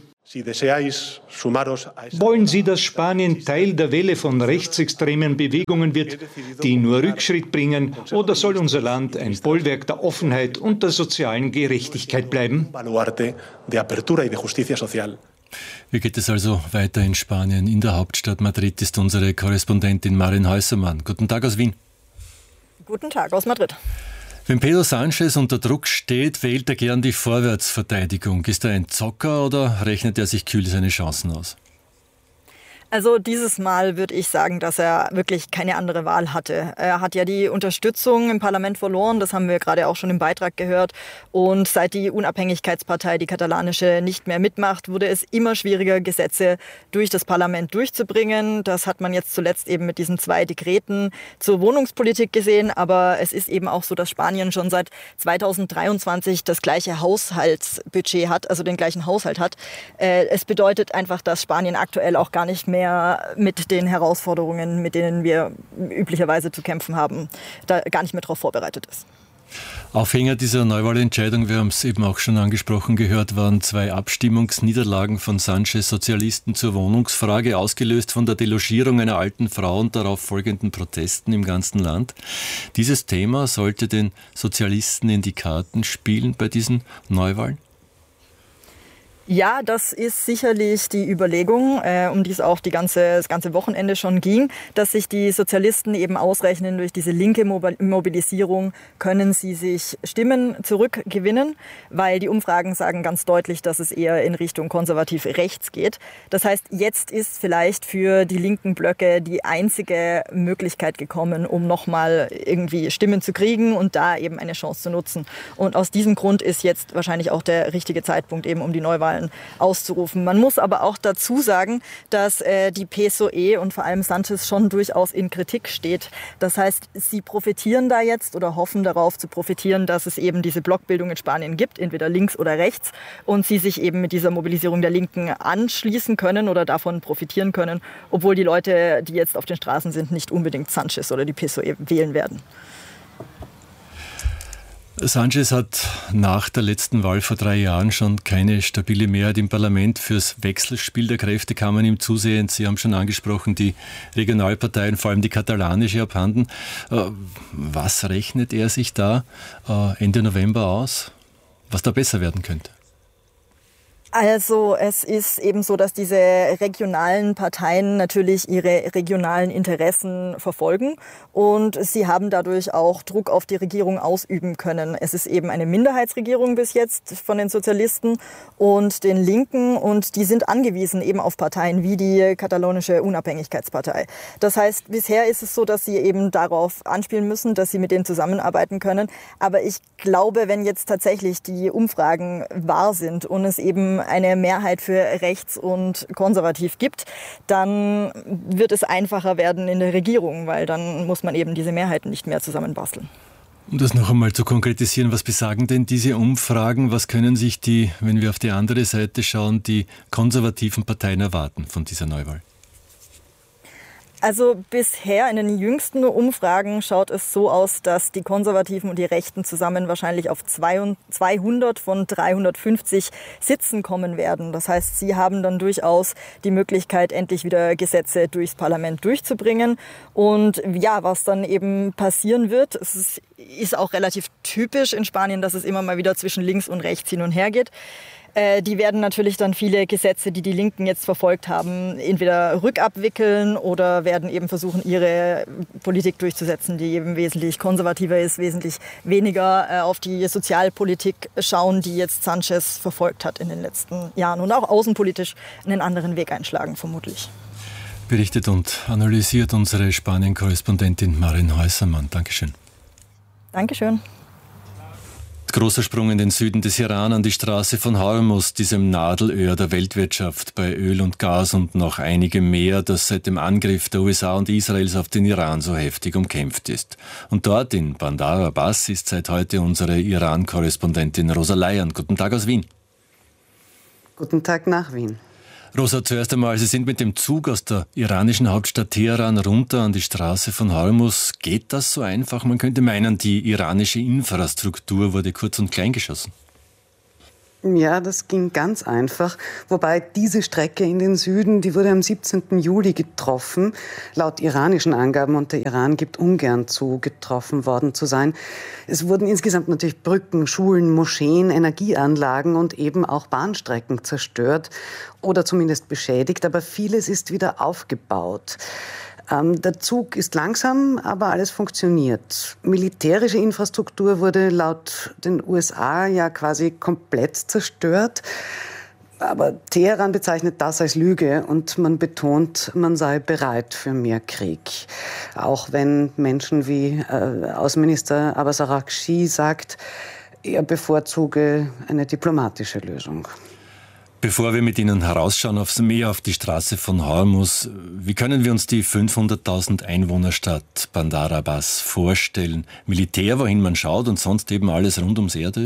Wollen Sie, dass Spanien Teil der Welle von rechtsextremen Bewegungen wird, die nur Rückschritt bringen, oder soll unser Land ein Bollwerk der Offenheit und der sozialen Gerechtigkeit bleiben? Wie geht es also weiter in Spanien? In der Hauptstadt Madrid ist unsere Korrespondentin Marin Häusermann. Guten Tag aus Wien. Guten Tag aus Madrid. Wenn Pedro Sánchez unter Druck steht, wählt er gern die Vorwärtsverteidigung. Ist er ein Zocker oder rechnet er sich kühl seine Chancen aus? Also dieses Mal würde ich sagen, dass er wirklich keine andere Wahl hatte. Er hat ja die Unterstützung im Parlament verloren, das haben wir gerade auch schon im Beitrag gehört. Und seit die Unabhängigkeitspartei, die katalanische, nicht mehr mitmacht, wurde es immer schwieriger, Gesetze durch das Parlament durchzubringen. Das hat man jetzt zuletzt eben mit diesen zwei Dekreten zur Wohnungspolitik gesehen. Aber es ist eben auch so, dass Spanien schon seit zweitausenddreiundzwanzig das gleiche Haushaltsbudget hat, also den gleichen Haushalt hat. Es bedeutet einfach, dass Spanien aktuell auch gar nicht mehr mit den Herausforderungen, mit denen wir üblicherweise zu kämpfen haben, da gar nicht mehr darauf vorbereitet ist. Aufhänger dieser Neuwahlentscheidung, wir haben es eben auch schon angesprochen gehört, waren zwei Abstimmungsniederlagen von Sánchez Sozialisten zur Wohnungsfrage, ausgelöst von der Delogierung einer alten Frau und darauf folgenden Protesten im ganzen Land. Dieses Thema sollte den Sozialisten in die Karten spielen bei diesen Neuwahlen? Ja, das ist sicherlich die Überlegung, äh, um die es auch die ganze, das ganze Wochenende schon ging, dass sich die Sozialisten eben ausrechnen, durch diese linke Mobilisierung können sie sich Stimmen zurückgewinnen, weil die Umfragen sagen ganz deutlich, dass es eher in Richtung konservativ rechts geht. Das heißt, jetzt ist vielleicht für die linken Blöcke die einzige Möglichkeit gekommen, um nochmal irgendwie Stimmen zu kriegen und da eben eine Chance zu nutzen. Und aus diesem Grund ist jetzt wahrscheinlich auch der richtige Zeitpunkt eben, um die Neuwahlen auszurufen. Man muss aber auch dazu sagen, dass äh, die P S O E und vor allem Sánchez schon durchaus in Kritik steht. Das heißt, sie profitieren da jetzt oder hoffen darauf zu profitieren, dass es eben diese Blockbildung in Spanien gibt, entweder links oder rechts, und sie sich eben mit dieser Mobilisierung der Linken anschließen können oder davon profitieren können, obwohl die Leute, die jetzt auf den Straßen sind, nicht unbedingt Sánchez oder die P S O E wählen werden. Sánchez hat nach der letzten Wahl vor drei Jahren schon keine stabile Mehrheit im Parlament. Fürs Wechselspiel der Kräfte kann man ihm zusehen. Sie haben schon angesprochen, die Regionalparteien, vor allem die katalanische, abhanden. Was rechnet er sich da Ende November aus, was da besser werden könnte? Also es ist eben so, dass diese regionalen Parteien natürlich ihre regionalen Interessen verfolgen und sie haben dadurch auch Druck auf die Regierung ausüben können. Es ist eben eine Minderheitsregierung bis jetzt von den Sozialisten und den Linken und die sind angewiesen eben auf Parteien wie die katalonische Unabhängigkeitspartei. Das heißt, bisher ist es so, dass sie eben darauf anspielen müssen, dass sie mit denen zusammenarbeiten können. Aber ich glaube, wenn jetzt tatsächlich die Umfragen wahr sind und es eben eine Mehrheit für rechts und konservativ gibt, dann wird es einfacher werden in der Regierung, weil dann muss man eben diese Mehrheiten nicht mehr zusammenbasteln. Um das noch einmal zu konkretisieren, was besagen denn diese Umfragen? Was können sich die, wenn wir auf die andere Seite schauen, die konservativen Parteien erwarten von dieser Neuwahl? Also bisher in den jüngsten Umfragen schaut es so aus, dass die Konservativen und die Rechten zusammen wahrscheinlich auf zweihundert von dreihundertfünfzig Sitzen kommen werden. Das heißt, sie haben dann durchaus die Möglichkeit, endlich wieder Gesetze durchs Parlament durchzubringen. Und ja, was dann eben passieren wird, es ist ist auch relativ typisch in Spanien, dass es immer mal wieder zwischen links und rechts hin und her geht. Äh, die werden natürlich dann viele Gesetze, die die Linken jetzt verfolgt haben, entweder rückabwickeln oder werden eben versuchen, ihre Politik durchzusetzen, die eben wesentlich konservativer ist, wesentlich weniger äh, auf die Sozialpolitik schauen, die jetzt Sanchez verfolgt hat in den letzten Jahren und auch außenpolitisch einen anderen Weg einschlagen, vermutlich. Berichtet und analysiert unsere Spanien-Korrespondentin Marin Häusermann. Dankeschön. Dankeschön. Großer Sprung in den Süden des Iran an die Straße von Hormuz, diesem Nadelöhr der Weltwirtschaft bei Öl und Gas und noch einigem mehr, das seit dem Angriff der U S A und Israels auf den Iran so heftig umkämpft ist. Und dort in Bandar Abbas ist seit heute unsere Iran-Korrespondentin Rosa Leyern. Guten Tag aus Wien. Guten Tag nach Wien. Rosa, zuerst einmal, Sie sind mit dem Zug aus der iranischen Hauptstadt Teheran runter an die Straße von Hormuz. Geht das so einfach? Man könnte meinen, die iranische Infrastruktur wurde kurz und klein geschossen. Ja, das ging ganz einfach. Wobei diese Strecke in den Süden, die wurde am siebzehnten Juli getroffen, laut iranischen Angaben. Und der Iran gibt ungern zu, getroffen worden zu sein. Es wurden insgesamt natürlich Brücken, Schulen, Moscheen, Energieanlagen und eben auch Bahnstrecken zerstört oder zumindest beschädigt. Aber vieles ist wieder aufgebaut. Ähm, der Zug ist langsam, aber alles funktioniert. Militärische Infrastruktur wurde laut den U S A ja quasi komplett zerstört. Aber Teheran bezeichnet das als Lüge und man betont, man sei bereit für mehr Krieg. Auch wenn Menschen wie äh, Außenminister Abbas Araghchi sagt, er bevorzuge eine diplomatische Lösung. Bevor wir mit Ihnen herausschauen aufs Meer, auf die Straße von Hormuz, wie können wir uns die fünfhunderttausend Einwohnerstadt Bandar Abbas vorstellen? Militär, wohin man schaut und sonst eben alles rund ums Erdöl?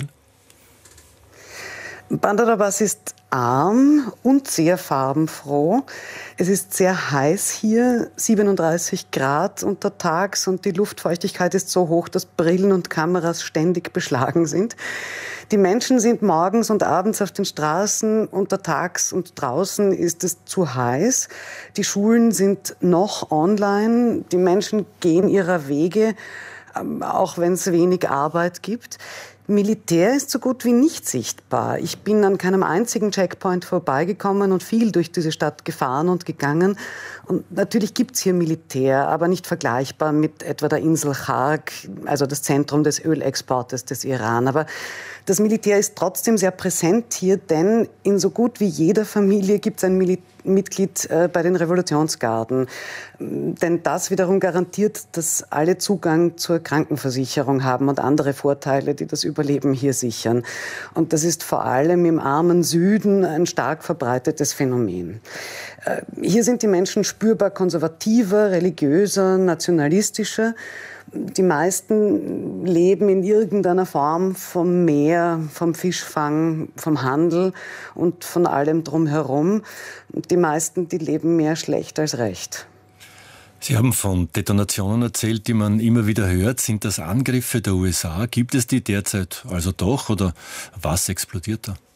Bandar Abbas ist arm und sehr farbenfroh. Es ist sehr heiß hier, siebenunddreißig Grad untertags und die Luftfeuchtigkeit ist so hoch, dass Brillen und Kameras ständig beschlagen sind. Die Menschen sind morgens und abends auf den Straßen, untertags und draußen ist es zu heiß. Die Schulen sind noch online, die Menschen gehen ihrer Wege, auch wenn es wenig Arbeit gibt. Militär ist so gut wie nicht sichtbar. Ich bin an keinem einzigen Checkpoint vorbeigekommen und viel durch diese Stadt gefahren und gegangen. Und natürlich gibt's hier Militär, aber nicht vergleichbar mit etwa der Insel Khark, also das Zentrum des Ölexportes des Iran. Aber das Militär ist trotzdem sehr präsent hier, denn in so gut wie jeder Familie gibt's ein Mil- Mitglied äh, bei den Revolutionsgarden. Denn das wiederum garantiert, dass alle Zugang zur Krankenversicherung haben und andere Vorteile, die das Überleben hier sichern. Und das ist vor allem im armen Süden ein stark verbreitetes Phänomen. Äh, hier sind die Menschen spürbar konservativer, religiöser, nationalistischer. Die meisten leben in irgendeiner Form vom Meer, vom Fischfang, vom Handel und von allem drumherum. Die meisten, die leben mehr schlecht als recht. Sie haben von Detonationen erzählt, die man immer wieder hört. Sind das Angriffe der U S A? Gibt es die derzeit also doch oder was explodiert da?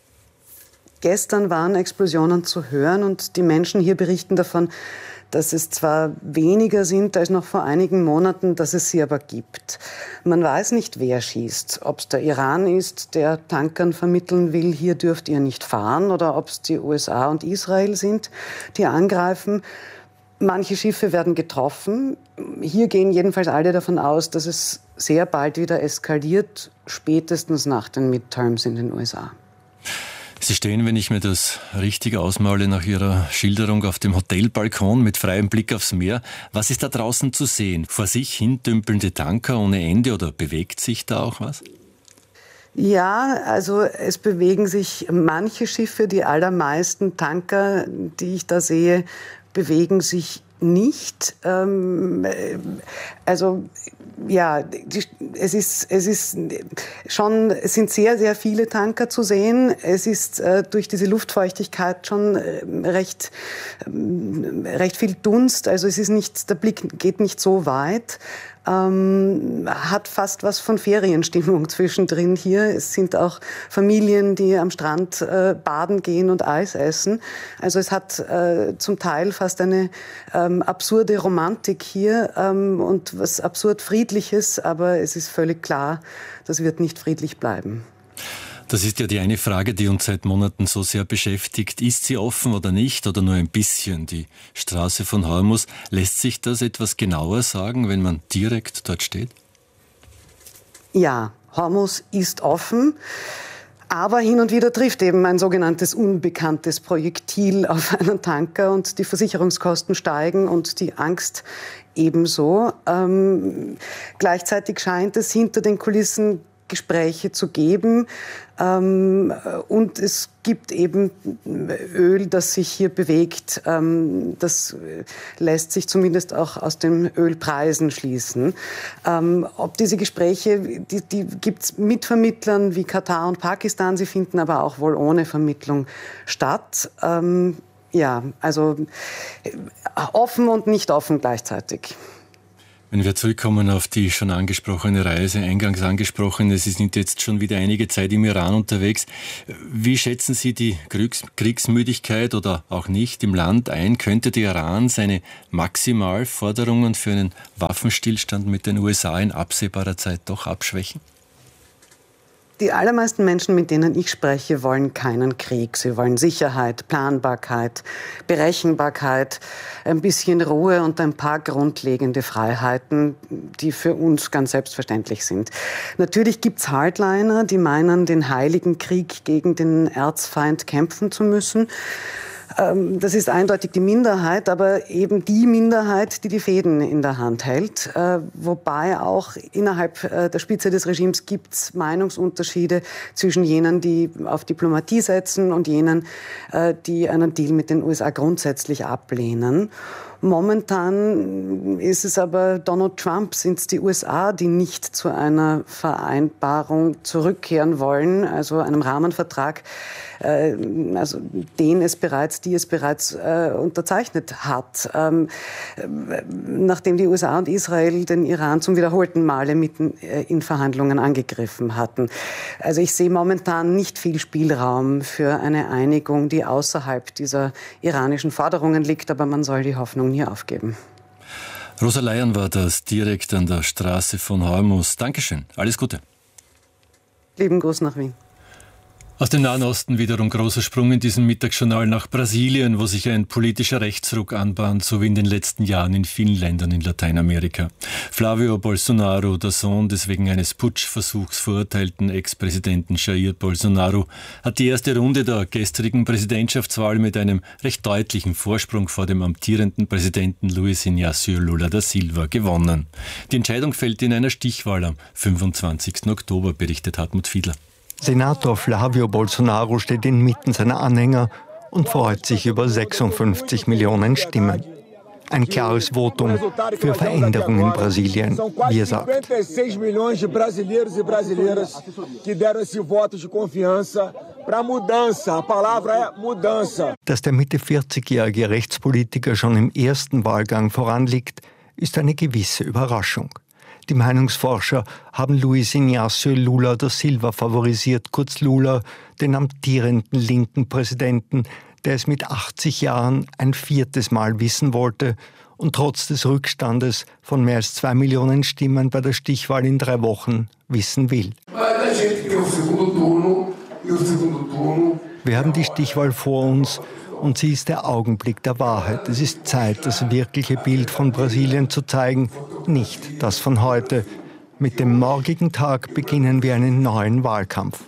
Gestern waren Explosionen zu hören und die Menschen hier berichten davon, dass es zwar weniger sind als noch vor einigen Monaten, dass es sie aber gibt. Man weiß nicht, wer schießt. Ob es der Iran ist, der Tankern vermitteln will, hier dürft ihr nicht fahren, oder ob es die U S A und Israel sind, die angreifen. Manche Schiffe werden getroffen. Hier gehen jedenfalls alle davon aus, dass es sehr bald wieder eskaliert, spätestens nach den Midterms in den U S A. Sie stehen, wenn ich mir das richtig ausmale, nach Ihrer Schilderung auf dem Hotelbalkon mit freiem Blick aufs Meer. Was ist da draußen zu sehen? Vor sich hin dümpelnde Tanker ohne Ende oder bewegt sich da auch was? Ja, also es bewegen sich manche Schiffe, die allermeisten Tanker, die ich da sehe, bewegen sich nicht. Ähm, also ja, die, es ist es ist schon es sind sehr sehr viele Tanker zu sehen. Es ist äh, durch diese Luftfeuchtigkeit schon äh, recht äh, recht viel Dunst. Also es ist nicht, der Blick geht nicht so weit. ähm, hat fast was von Ferienstimmung zwischendrin hier. Es sind auch Familien, die am Strand äh, baden gehen und Eis essen. Also es hat äh, zum Teil fast eine ähm, absurde Romantik hier ähm, und was absurd Friedliches, aber es ist völlig klar, das wird nicht friedlich bleiben. Das ist ja die eine Frage, die uns seit Monaten so sehr beschäftigt. Ist sie offen oder nicht oder nur ein bisschen? Die Straße von Hormuz, lässt sich das etwas genauer sagen, wenn man direkt dort steht? Ja, Hormuz ist offen. Aber hin und wieder trifft eben ein sogenanntes unbekanntes Projektil auf einen Tanker und die Versicherungskosten steigen und die Angst ebenso. Ähm, gleichzeitig scheint es hinter den Kulissen Gespräche zu geben. Ähm, und es gibt eben Öl, das sich hier bewegt. Ähm, das lässt sich zumindest auch aus den Ölpreisen schließen. Ähm, ob diese Gespräche, die, die gibt es mit Vermittlern wie Katar und Pakistan, sie finden aber auch wohl ohne Vermittlung statt. Ähm, ja, also offen und nicht offen gleichzeitig. Wenn wir zurückkommen auf die schon angesprochene Reise, eingangs angesprochen, Sie sind jetzt schon wieder einige Zeit im Iran unterwegs. Wie schätzen Sie die Kriegs- Kriegsmüdigkeit oder auch nicht im Land ein? Könnte der Iran seine Maximalforderungen für einen Waffenstillstand mit den U S A in absehbarer Zeit doch abschwächen? Die allermeisten Menschen, mit denen ich spreche, wollen keinen Krieg. Sie wollen Sicherheit, Planbarkeit, Berechenbarkeit, ein bisschen Ruhe und ein paar grundlegende Freiheiten, die für uns ganz selbstverständlich sind. Natürlich gibt's Hardliner, die meinen, den heiligen Krieg gegen den Erzfeind kämpfen zu müssen. Das ist eindeutig die Minderheit, aber eben die Minderheit, die die Fäden in der Hand hält. Wobei auch innerhalb der Spitze des Regimes gibt es Meinungsunterschiede zwischen jenen, die auf Diplomatie setzen und jenen, die einen Deal mit den U S A grundsätzlich ablehnen. Momentan ist es aber Donald Trump, sind es die U S A, die nicht zu einer Vereinbarung zurückkehren wollen, also einem Rahmenvertrag, äh, also den es bereits, die es bereits äh, unterzeichnet hat, ähm, nachdem die U S A und Israel den Iran zum wiederholten Male mitten äh, in Verhandlungen angegriffen hatten. Also ich sehe momentan nicht viel Spielraum für eine Einigung, die außerhalb dieser iranischen Forderungen liegt, aber man soll die Hoffnung nie aufgeben. Rosa Leyen war das direkt an der Straße von Hormuz. Dankeschön. Alles Gute. Lieben Gruß nach Wien. Aus dem Nahen Osten wiederum großer Sprung in diesem Mittagsjournal nach Brasilien, wo sich ein politischer Rechtsruck anbahnt, so wie in den letzten Jahren in vielen Ländern in Lateinamerika. Flávio Bolsonaro, der Sohn des wegen eines Putschversuchs verurteilten Ex-Präsidenten Jair Bolsonaro, hat die erste Runde der gestrigen Präsidentschaftswahl mit einem recht deutlichen Vorsprung vor dem amtierenden Präsidenten Luiz Inácio Lula da Silva gewonnen. Die Entscheidung fällt in einer Stichwahl am fünfundzwanzigsten Oktober, berichtet Hartmut Fiedler. Senator Flávio Bolsonaro steht inmitten seiner Anhänger und freut sich über sechsundfünfzig Millionen Stimmen. Ein klares Votum für Veränderung in Brasilien, wie er sagt. Dass der Mitte vierzigjährige Rechtspolitiker schon im ersten Wahlgang voranliegt, ist eine gewisse Überraschung. Die Meinungsforscher haben Luiz Inácio Lula da Silva favorisiert, kurz Lula, den amtierenden linken Präsidenten, der es mit achtzig Jahren ein viertes Mal wissen wollte und trotz des Rückstandes von mehr als zwei Millionen Stimmen bei der Stichwahl in drei Wochen wissen will. Wir haben die Stichwahl vor uns und sie ist der Augenblick der Wahrheit. Es ist Zeit, das wirkliche Bild von Brasilien zu zeigen, nicht das von heute. Mit dem morgigen Tag beginnen wir einen neuen Wahlkampf.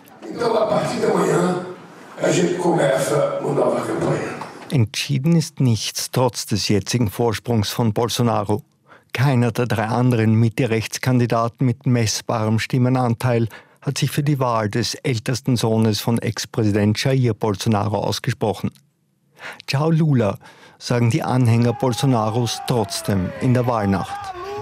Entschieden ist nichts, trotz des jetzigen Vorsprungs von Bolsonaro. Keiner der drei anderen Mitte-Rechtskandidaten mit messbarem Stimmenanteil hat sich für die Wahl des ältesten Sohnes von Ex-Präsident Jair Bolsonaro ausgesprochen. Ciao Lula, sagen die Anhänger Bolsonaros trotzdem in der Wahlnacht.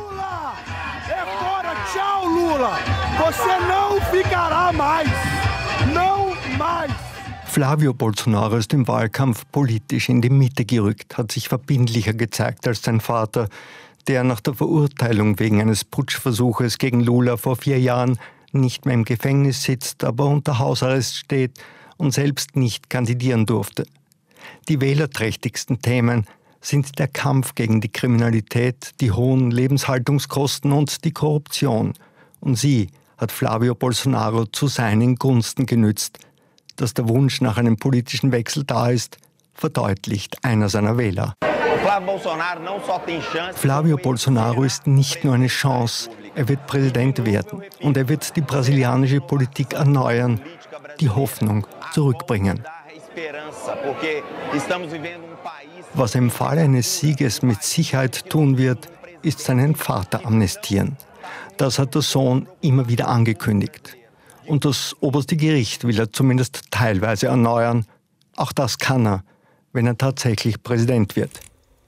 Ciao Lula, você não ficará mais, não mais. Flávio Bolsonaro ist im Wahlkampf politisch in die Mitte gerückt, hat sich verbindlicher gezeigt als sein Vater. der nach der Verurteilung wegen eines Putschversuches gegen Lula vor vier Jahren nicht mehr im Gefängnis sitzt, aber unter Hausarrest steht und selbst nicht kandidieren durfte. Die wählerträchtigsten Themen sind der Kampf gegen die Kriminalität, die hohen Lebenshaltungskosten und die Korruption. Und sie hat Flavio Bolsonaro zu seinen Gunsten genützt. Dass der Wunsch nach einem politischen Wechsel da ist, verdeutlicht einer seiner Wähler. Flavio Bolsonaro ist nicht nur eine Chance, er wird Präsident werden und er wird die brasilianische Politik erneuern, die Hoffnung zurückbringen. Was er im Fall eines Sieges mit Sicherheit tun wird, ist seinen Vater amnestieren. Das hat der Sohn immer wieder angekündigt. Und das oberste Gericht will er zumindest teilweise erneuern. Auch das kann er, wenn er tatsächlich Präsident wird.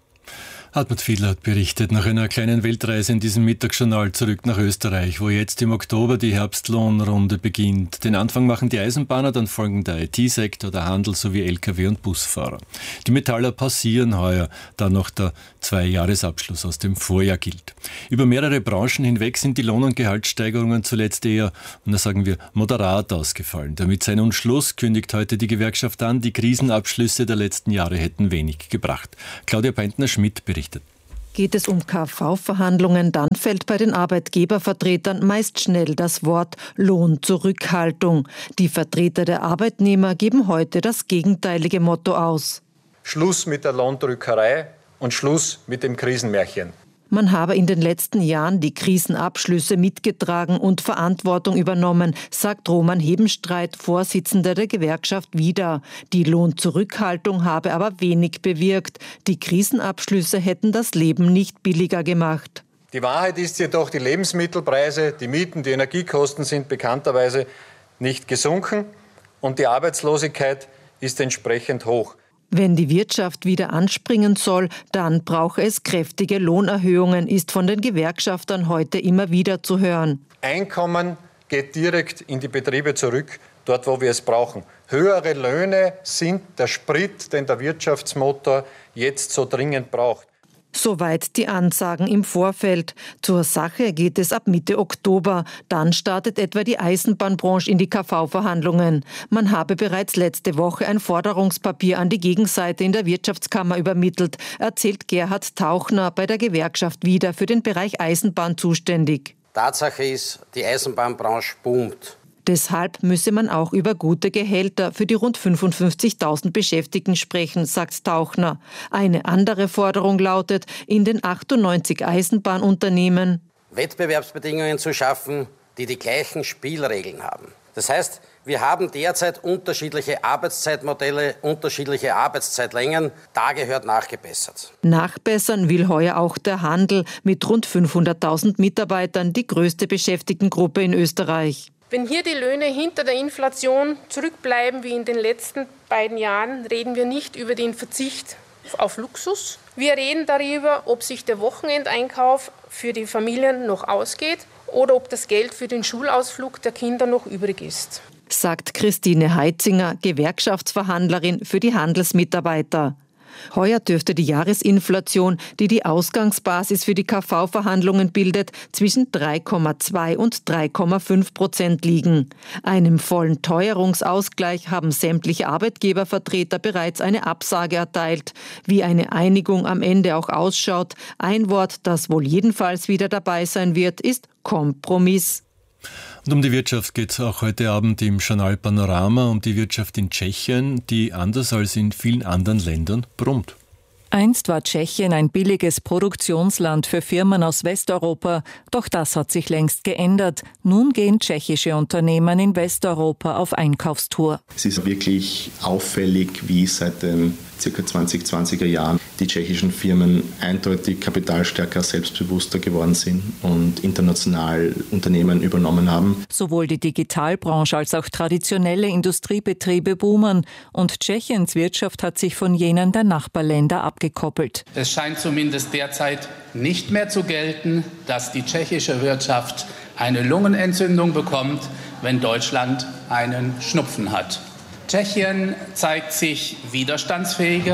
Hartmut Fiedler hat berichtet, nach einer kleinen Weltreise in diesem Mittagsjournal zurück nach Österreich, wo jetzt im Oktober die Herbstlohnrunde beginnt. Den Anfang machen die Eisenbahner, dann folgen der I T-Sektor, der Handel sowie L K W- und Busfahrer. Die Metaller pausieren heuer, da noch der Zwei-Jahres-Abschluss aus dem Vorjahr gilt. Über mehrere Branchen hinweg sind die Lohn- und Gehaltssteigerungen zuletzt eher, und da sagen wir, moderat ausgefallen. Damit sei nun Schluss, kündigt heute die Gewerkschaft an, die Krisenabschlüsse der letzten Jahre hätten wenig gebracht. Claudia Peintner-Schmidt berichtet. Geht es um K V-Verhandlungen, dann fällt bei den Arbeitgebervertretern meist schnell das Wort Lohnzurückhaltung. Die Vertreter der Arbeitnehmer geben heute das gegenteilige Motto aus. Schluss mit der Lohndrückerei und Schluss mit dem Krisenmärchen. Man habe in den letzten Jahren die Krisenabschlüsse mitgetragen und Verantwortung übernommen, sagt Roman Hebenstreit, Vorsitzender der Gewerkschaft Vida. Die Lohnzurückhaltung habe aber wenig bewirkt. Die Krisenabschlüsse hätten das Leben nicht billiger gemacht. Die Wahrheit ist jedoch, die Lebensmittelpreise, die Mieten, die Energiekosten sind bekannterweise nicht gesunken und die Arbeitslosigkeit ist entsprechend hoch. Wenn die Wirtschaft wieder anspringen soll, dann brauche es kräftige Lohnerhöhungen, ist von den Gewerkschaftern heute immer wieder zu hören. Einkommen geht direkt in die Betriebe zurück, dort wo wir es brauchen. Höhere Löhne sind der Sprit, den der Wirtschaftsmotor jetzt so dringend braucht. Soweit die Ansagen im Vorfeld. Zur Sache geht es ab Mitte Oktober. Dann startet etwa die Eisenbahnbranche in die K V-Verhandlungen. Man habe bereits letzte Woche ein Forderungspapier an die Gegenseite in der Wirtschaftskammer übermittelt, erzählt Gerhard Tauchner, bei der Gewerkschaft Vida für den Bereich Eisenbahn zuständig. Tatsache ist, die Eisenbahnbranche boomt. Deshalb müsse man auch über gute Gehälter für die rund fünfundfünfzigtausend Beschäftigten sprechen, sagt Tauchner. Eine andere Forderung lautet, in den achtundneunzig Eisenbahnunternehmen Wettbewerbsbedingungen zu schaffen, die die gleichen Spielregeln haben. Das heißt, wir haben derzeit unterschiedliche Arbeitszeitmodelle, unterschiedliche Arbeitszeitlängen. Da gehört nachgebessert. Nachbessern will heuer auch der Handel mit rund fünfhunderttausend Mitarbeitern, die größte Beschäftigtengruppe in Österreich. Wenn hier die Löhne hinter der Inflation zurückbleiben wie in den letzten beiden Jahren, reden wir nicht über den Verzicht auf Luxus. Wir reden darüber, ob sich der Wochenendeinkauf für die Familien noch ausgeht oder ob das Geld für den Schulausflug der Kinder noch übrig ist, sagt Christine Heitzinger, Gewerkschaftsverhandlerin für die Handelsmitarbeiter. Heuer dürfte die Jahresinflation, die die Ausgangsbasis für die K V-Verhandlungen bildet, zwischen drei Komma zwei und drei Komma fünf Prozent liegen. Einem vollen Teuerungsausgleich haben sämtliche Arbeitgebervertreter bereits eine Absage erteilt. Wie eine Einigung am Ende auch ausschaut, ein Wort, das wohl jedenfalls wieder dabei sein wird, ist Kompromiss. Und um die Wirtschaft geht es auch heute Abend im Journal Panorama, um die Wirtschaft in Tschechien, die anders als in vielen anderen Ländern brummt. Einst war Tschechien ein billiges Produktionsland für Firmen aus Westeuropa, doch das hat sich längst geändert. Nun gehen tschechische Unternehmen in Westeuropa auf Einkaufstour. Es ist wirklich auffällig, wie seit den ca. zwanzig zwanziger Jahren die tschechischen Firmen eindeutig kapitalstärker, selbstbewusster geworden sind und international Unternehmen übernommen haben. Sowohl die Digitalbranche als auch traditionelle Industriebetriebe boomen und Tschechiens Wirtschaft hat sich von jenen der Nachbarländer abgekoppelt. Es scheint zumindest derzeit nicht mehr zu gelten, dass die tschechische Wirtschaft eine Lungenentzündung bekommt, wenn Deutschland einen Schnupfen hat. Tschechien zeigt sich widerstandsfähiger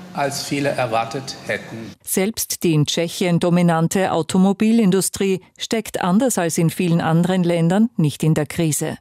als viele erwartet hätten. Selbst die in Tschechien dominante Automobilindustrie steckt anders als in vielen anderen Ländern nicht in der Krise.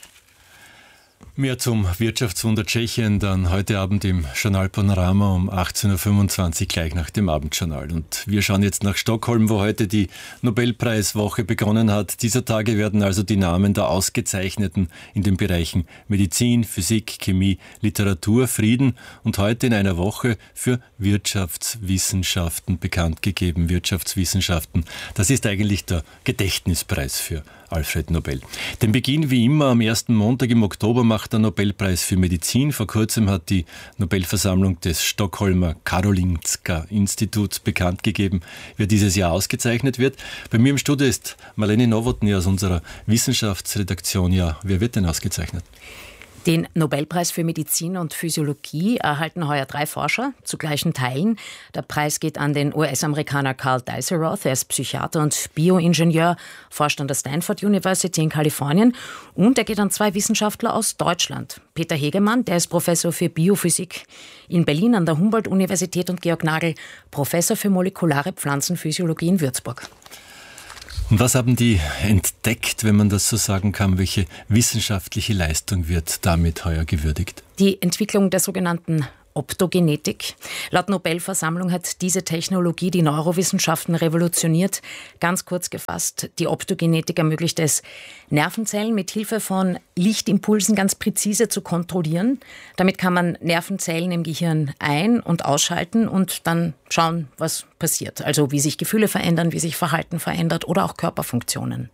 Mehr zum Wirtschaftswunder Tschechien dann heute Abend im Journal Panorama um achtzehn Uhr fünfundzwanzig, gleich nach dem Abendjournal. Und wir schauen jetzt nach Stockholm, wo heute die Nobelpreiswoche begonnen hat. Dieser Tage werden also die Namen der Ausgezeichneten in den Bereichen Medizin, Physik, Chemie, Literatur, Frieden und heute in einer Woche für Wirtschaftswissenschaften bekannt gegeben. Wirtschaftswissenschaften, das ist eigentlich der Gedächtnispreis für Alfred Nobel. Den Beginn wie immer am ersten Montag im Oktober macht der Nobelpreis für Medizin. Vor kurzem hat die Nobelversammlung des Stockholmer Karolinska-Instituts bekannt gegeben, wer dieses Jahr ausgezeichnet wird. Bei mir im Studio ist Marlene Nowotny aus unserer Wissenschaftsredaktion. Ja, wer wird denn ausgezeichnet? Den Nobelpreis für Medizin und Physiologie erhalten heuer drei Forscher zu gleichen Teilen. Der Preis geht an den U S-Amerikaner Carl Dieselroth. Er ist Psychiater und Bioingenieur, forscht an der Stanford University in Kalifornien. Und er geht an zwei Wissenschaftler aus Deutschland. Peter Hegemann, der ist Professor für Biophysik in Berlin an der Humboldt-Universität, und Georg Nagel, Professor für molekulare Pflanzenphysiologie in Würzburg. Und was haben die entdeckt, wenn man das so sagen kann? Welche wissenschaftliche Leistung wird damit heuer gewürdigt? Die Entwicklung der sogenannten Optogenetik. Laut Nobelversammlung hat diese Technologie die Neurowissenschaften revolutioniert. Ganz kurz gefasst, die Optogenetik ermöglicht es, Nervenzellen mit Hilfe von Lichtimpulsen ganz präzise zu kontrollieren. Damit kann man Nervenzellen im Gehirn ein- und ausschalten und dann schauen, was passiert. Also wie sich Gefühle verändern, wie sich Verhalten verändert oder auch Körperfunktionen.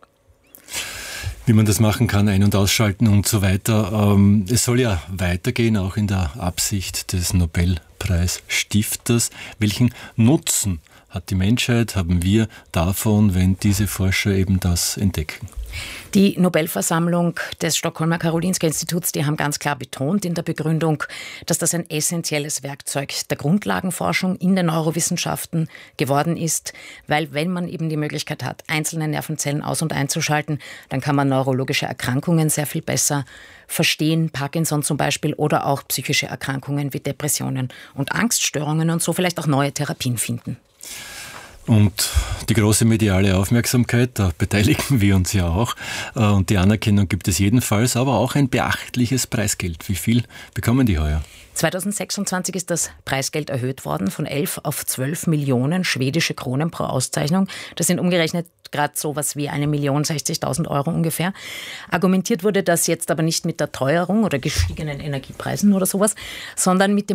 Wie man das machen kann, ein- und ausschalten und so weiter. Es soll ja weitergehen, auch in der Absicht des Nobelpreisstifters. Welchen Nutzen hat die Menschheit, haben wir davon, wenn diese Forscher eben das entdecken? Die Nobelversammlung des Stockholmer Karolinska-Instituts, die haben ganz klar betont in der Begründung, dass das ein essentielles Werkzeug der Grundlagenforschung in den Neurowissenschaften geworden ist, weil wenn man eben die Möglichkeit hat, einzelne Nervenzellen aus- und einzuschalten, dann kann man neurologische Erkrankungen sehr viel besser verstehen, Parkinson zum Beispiel, oder auch psychische Erkrankungen wie Depressionen und Angststörungen und so vielleicht auch neue Therapien finden. Und die große mediale Aufmerksamkeit, da beteiligen wir uns ja auch. Und die Anerkennung gibt es jedenfalls, aber auch ein beachtliches Preisgeld. Wie viel bekommen die heuer? zweitausendsechsundzwanzig ist das Preisgeld erhöht worden von elf auf zwölf Millionen schwedische Kronen pro Auszeichnung. Das sind umgerechnet gerade so was wie eine Million sechzigtausend Euro ungefähr. Argumentiert wurde das jetzt aber nicht mit der Teuerung oder gestiegenen Energiepreisen oder sowas, sondern mit dem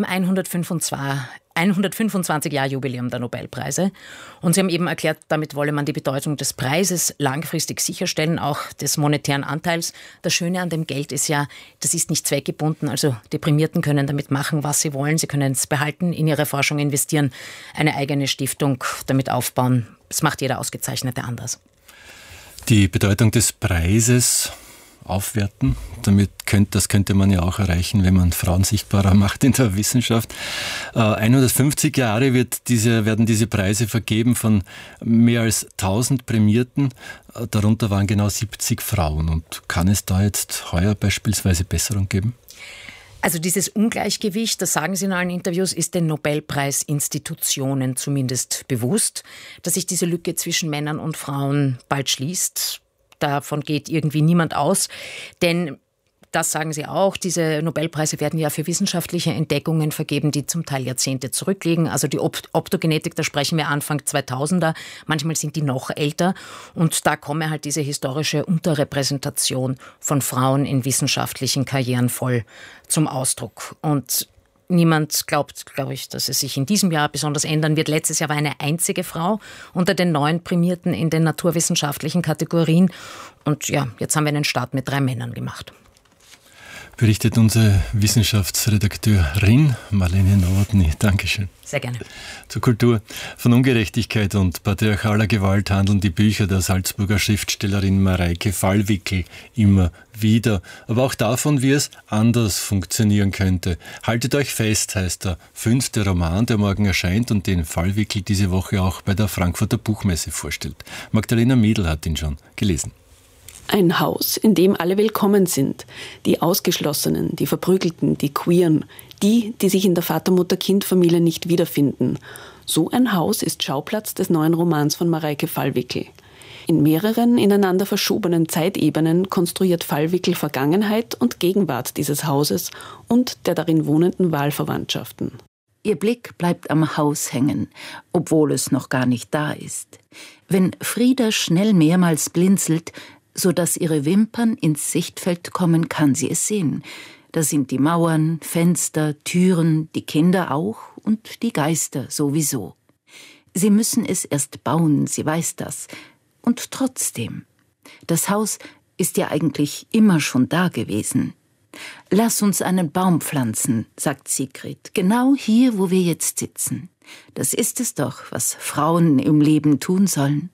hundertfünfundzwanzig-Jahr-Jubiläum der Nobelpreise. Und sie haben eben erklärt, damit wolle man die Bedeutung des Preises langfristig sicherstellen, auch des monetären Anteils. Das Schöne an dem Geld ist ja, das ist nicht zweckgebunden, also Deprimierten können damit machen, was sie wollen. Sie können es behalten, in ihre Forschung investieren, eine eigene Stiftung damit aufbauen. Das macht jeder Ausgezeichnete anders. Die Bedeutung des Preises aufwerten, damit könnte, das könnte man ja auch erreichen, wenn man Frauen sichtbarer macht in der Wissenschaft. Äh, hundertfünfzig Jahre wird diese, werden diese Preise vergeben von mehr als tausend Prämierten. Äh, darunter waren genau siebzig Frauen. Und kann es da jetzt heuer beispielsweise Besserung geben? Also dieses Ungleichgewicht, das sagen Sie in allen Interviews, ist den Nobelpreisinstitutionen zumindest bewusst, dass sich diese Lücke zwischen Männern und Frauen bald schließt. Davon geht irgendwie niemand aus, denn das sagen Sie auch, diese Nobelpreise werden ja für wissenschaftliche Entdeckungen vergeben, die zum Teil Jahrzehnte zurückliegen. Also die Opt- Optogenetik, da sprechen wir Anfang zweitausender, manchmal sind die noch älter. Und da komme halt diese historische Unterrepräsentation von Frauen in wissenschaftlichen Karrieren voll zum Ausdruck. Und niemand glaubt, glaube ich, dass es sich in diesem Jahr besonders ändern wird. Letztes Jahr war eine einzige Frau unter den neun Prämierten in den naturwissenschaftlichen Kategorien. Und ja, jetzt haben wir einen Start mit drei Männern gemacht. Berichtet unsere Wissenschaftsredakteurin Marlene Nowotny. Dankeschön. Sehr gerne. Zur Kultur. Von Ungerechtigkeit und patriarchaler Gewalt handeln die Bücher der Salzburger Schriftstellerin Mareike Fallwickel immer wieder. Aber auch davon, wie es anders funktionieren könnte. Haltet euch fest, heißt der fünfte Roman, der morgen erscheint und den Fallwickel diese Woche auch bei der Frankfurter Buchmesse vorstellt. Magdalena Miedl hat ihn schon gelesen. Ein Haus, in dem alle willkommen sind. Die Ausgeschlossenen, die Verprügelten, die Queeren, die, die sich in der Vater-Mutter-Kind-Familie nicht wiederfinden. So ein Haus ist Schauplatz des neuen Romans von Mareike Fallwickel. In mehreren ineinander verschobenen Zeitebenen konstruiert Fallwickel Vergangenheit und Gegenwart dieses Hauses und der darin wohnenden Wahlverwandtschaften. Ihr Blick bleibt am Haus hängen, obwohl es noch gar nicht da ist. Wenn Frieda schnell mehrmals blinzelt, sodass ihre Wimpern ins Sichtfeld kommen, kann sie es sehen. Da sind die Mauern, Fenster, Türen, die Kinder auch und die Geister sowieso. Sie müssen es erst bauen, sie weiß das. Und trotzdem, das Haus ist ja eigentlich immer schon da gewesen. Lass uns einen Baum pflanzen, sagt Sigrid, genau hier, wo wir jetzt sitzen. Das ist es doch, was Frauen im Leben tun sollen.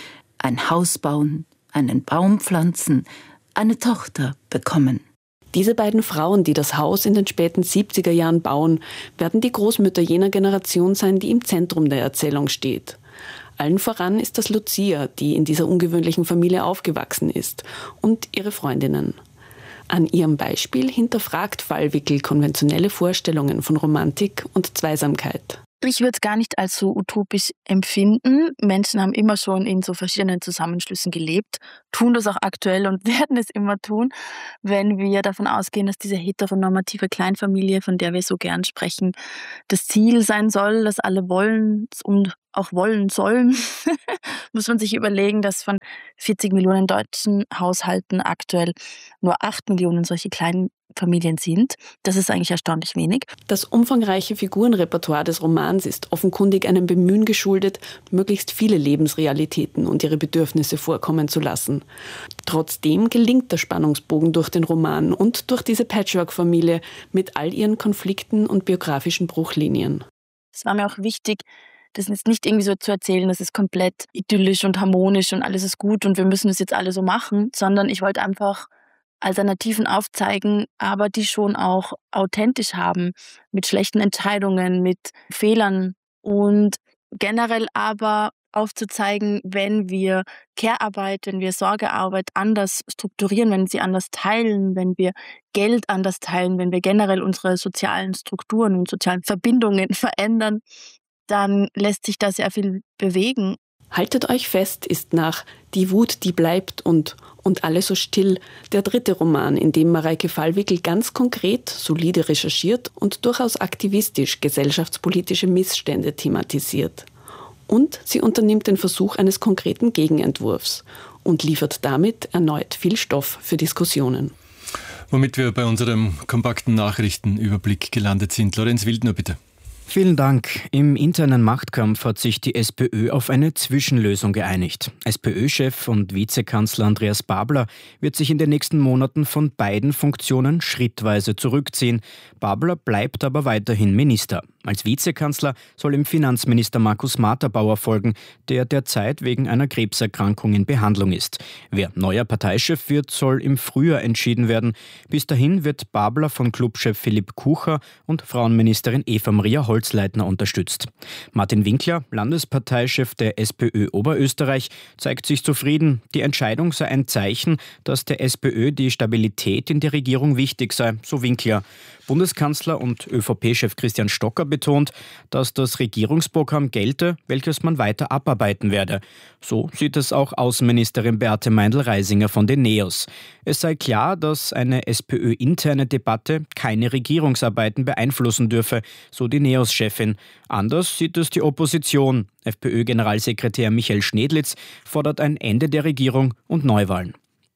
Ein Haus bauen, einen Baum pflanzen, eine Tochter bekommen. Diese beiden Frauen, die das Haus in den späten siebziger Jahren bauen, werden die Großmütter jener Generation sein, die im Zentrum der Erzählung steht. Allen voran ist das Lucia, die in dieser ungewöhnlichen Familie aufgewachsen ist, und ihre Freundinnen. An ihrem Beispiel hinterfragt Fallwickel konventionelle Vorstellungen von Romantik und Zweisamkeit. Ich würde es gar nicht als so utopisch empfinden. Menschen haben immer schon in so verschiedenen Zusammenschlüssen gelebt, tun das auch aktuell und werden es immer tun, wenn wir davon ausgehen, dass diese heteronormative Kleinfamilie, von der wir so gern sprechen, das Ziel sein soll, dass alle wollen und auch wollen sollen, muss man sich überlegen, dass von vierzig Millionen deutschen Haushalten aktuell nur acht Millionen solche kleinen Familien sind. Das ist eigentlich erstaunlich wenig. Das umfangreiche Figurenrepertoire des Romans ist offenkundig einem Bemühen geschuldet, möglichst viele Lebensrealitäten und ihre Bedürfnisse vorkommen zu lassen. Trotzdem gelingt der Spannungsbogen durch den Roman und durch diese Patchwork-Familie mit all ihren Konflikten und biografischen Bruchlinien. Es war mir auch wichtig, das jetzt nicht irgendwie so zu erzählen, das ist komplett idyllisch und harmonisch und alles ist gut und wir müssen es jetzt alle so machen, sondern ich wollte einfach Alternativen aufzeigen, aber die schon auch authentisch haben, mit schlechten Entscheidungen, mit Fehlern und generell aber aufzuzeigen, wenn wir Care-Arbeit, wenn wir Sorgearbeit anders strukturieren, wenn sie anders teilen, wenn wir Geld anders teilen, wenn wir generell unsere sozialen Strukturen und sozialen Verbindungen verändern, dann lässt sich da sehr viel bewegen. Haltet euch fest ist nach Die Wut, die bleibt und Und alle so still der dritte Roman, in dem Mareike Fallwickel ganz konkret, solide recherchiert und durchaus aktivistisch gesellschaftspolitische Missstände thematisiert. Und sie unternimmt den Versuch eines konkreten Gegenentwurfs und liefert damit erneut viel Stoff für Diskussionen. Womit wir bei unserem kompakten Nachrichtenüberblick gelandet sind. Lorenz Wildner, bitte. Vielen Dank. Im internen Machtkampf hat sich die SPÖ auf eine Zwischenlösung geeinigt. SPÖ-Chef und Vizekanzler Andreas Babler wird sich in den nächsten Monaten von beiden Funktionen schrittweise zurückziehen. Babler bleibt aber weiterhin Minister. Als Vizekanzler soll ihm Finanzminister Markus Materbauer folgen, der derzeit wegen einer Krebserkrankung in Behandlung ist. Wer neuer Parteichef wird, soll im Frühjahr entschieden werden. Bis dahin wird Babler von Clubchef Philipp Kucher und Frauenministerin Eva Maria Holzleitner unterstützt. Martin Winkler, Landesparteichef der SPÖ Oberösterreich, zeigt sich zufrieden. Die Entscheidung sei ein Zeichen, dass der SPÖ die Stabilität in der Regierung wichtig sei, so Winkler. Bundeskanzler und ÖVP-Chef Christian Stocker betont, dass das Regierungsprogramm gelte, welches man weiter abarbeiten werde. So sieht es auch Außenministerin Beate Meindl-Reisinger von den NEOS. Es sei klar, dass eine SPÖ-interne Debatte keine Regierungsarbeiten beeinflussen dürfe, so die NEOS-Chefin. Anders sieht es die Opposition. FPÖ-Generalsekretär Michael Schnedlitz fordert ein Ende der Regierung und Neuwahlen.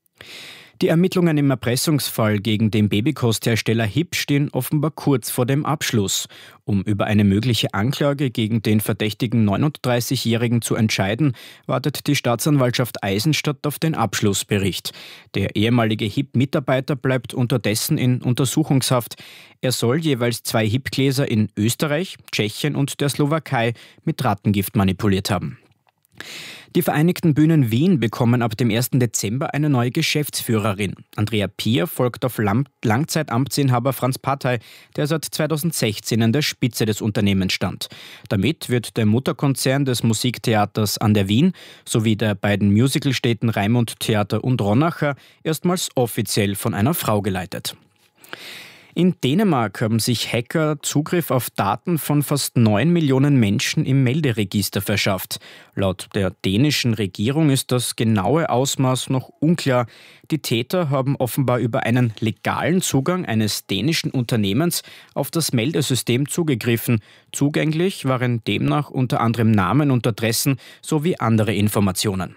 Die Ermittlungen im Erpressungsfall gegen den Babykosthersteller H I P stehen offenbar kurz vor dem Abschluss. Um über eine mögliche Anklage gegen den verdächtigen neununddreißigjährigen zu entscheiden, wartet die Staatsanwaltschaft Eisenstadt auf den Abschlussbericht. Der ehemalige H I P-Mitarbeiter bleibt unterdessen in Untersuchungshaft. Er soll jeweils zwei H I P-Gläser in Österreich, Tschechien und der Slowakei mit Rattengift manipuliert haben. Die Vereinigten Bühnen Wien bekommen ab dem ersten Dezember eine neue Geschäftsführerin. Andrea Pier folgt auf Langzeitamtsinhaber Franz Patay, der seit zweitausendsechzehn an der Spitze des Unternehmens stand. Damit wird der Mutterkonzern des Musiktheaters an der Wien sowie der beiden Musicalstätten Raimund Theater und Ronacher erstmals offiziell von einer Frau geleitet. In Dänemark haben sich Hacker Zugriff auf Daten von fast neun Millionen Menschen im Melderegister verschafft. Laut der dänischen Regierung ist das genaue Ausmaß noch unklar. Die Täter haben offenbar über einen legalen Zugang eines dänischen Unternehmens auf das Meldesystem zugegriffen. Zugänglich waren demnach unter anderem Namen und Adressen sowie andere Informationen.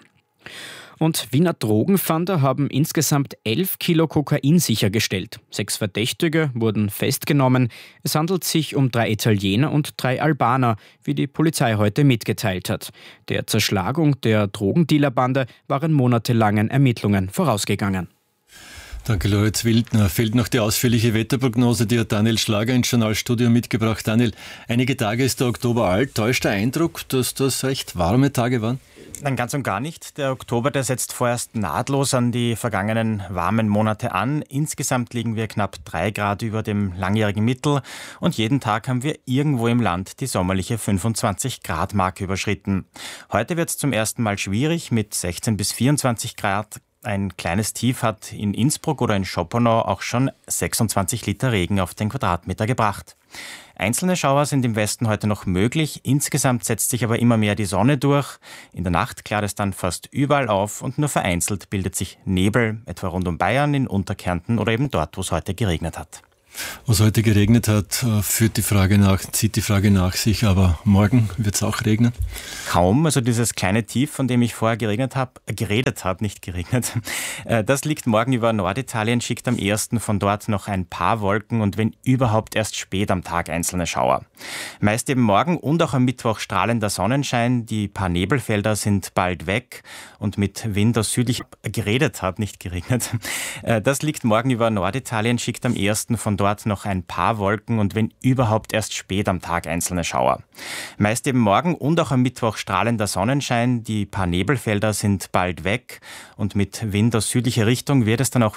Und Wiener Drogenfahnder haben insgesamt elf Kilo Kokain sichergestellt. Sechs Verdächtige wurden festgenommen. Es handelt sich um drei Italiener und drei Albaner, wie die Polizei heute mitgeteilt hat. Der Zerschlagung der Drogendealerbande waren monatelangen Ermittlungen vorausgegangen. Danke, Lorenz Wildner. Fehlt noch die ausführliche Wetterprognose, die hat Daniel Schlager ins Journalstudio mitgebracht. Daniel, einige Tage ist der Oktober alt. Täuscht der Eindruck, dass das recht warme Tage waren? Nein, ganz und gar nicht. Der Oktober, der setzt vorerst nahtlos an die vergangenen warmen Monate an. Insgesamt liegen wir knapp drei Grad über dem langjährigen Mittel und jeden Tag haben wir irgendwo im Land die sommerliche fünfundzwanzig Grad Marke überschritten. Heute wird es zum ersten Mal schwierig mit sechzehn bis vierundzwanzig Grad. Ein kleines Tief hat in Innsbruck oder in Schopenau auch schon sechsundzwanzig Liter Regen auf den Quadratmeter gebracht. Einzelne Schauer sind im Westen heute noch möglich. Insgesamt setzt sich aber immer mehr die Sonne durch. In der Nacht klart es dann fast überall auf und nur vereinzelt bildet sich Nebel, etwa rund um Bayern, in Unterkärnten oder eben dort, wo es heute geregnet hat. Was heute geregnet hat, führt die Frage nach, zieht die Frage nach sich, aber morgen wird es auch regnen? Kaum, also dieses kleine Tief, von dem ich vorher geregnet hab, geredet habe, nicht geregnet, das liegt morgen über Norditalien, schickt am ersten von dort noch ein paar Wolken und wenn überhaupt erst spät am Tag einzelne Schauer. Meist eben morgen und auch am Mittwoch strahlender Sonnenschein, die paar Nebelfelder sind bald weg und mit Wind aus südlich geredet habe, nicht geregnet. Das liegt morgen über Norditalien, schickt am ersten von dort noch ein paar Wolken und wenn überhaupt erst spät am Tag einzelne Schauer. Meist eben morgen und auch am Mittwoch strahlender Sonnenschein, die paar Nebelfelder sind bald weg und mit Wind aus südlicher Richtung wird es dann auch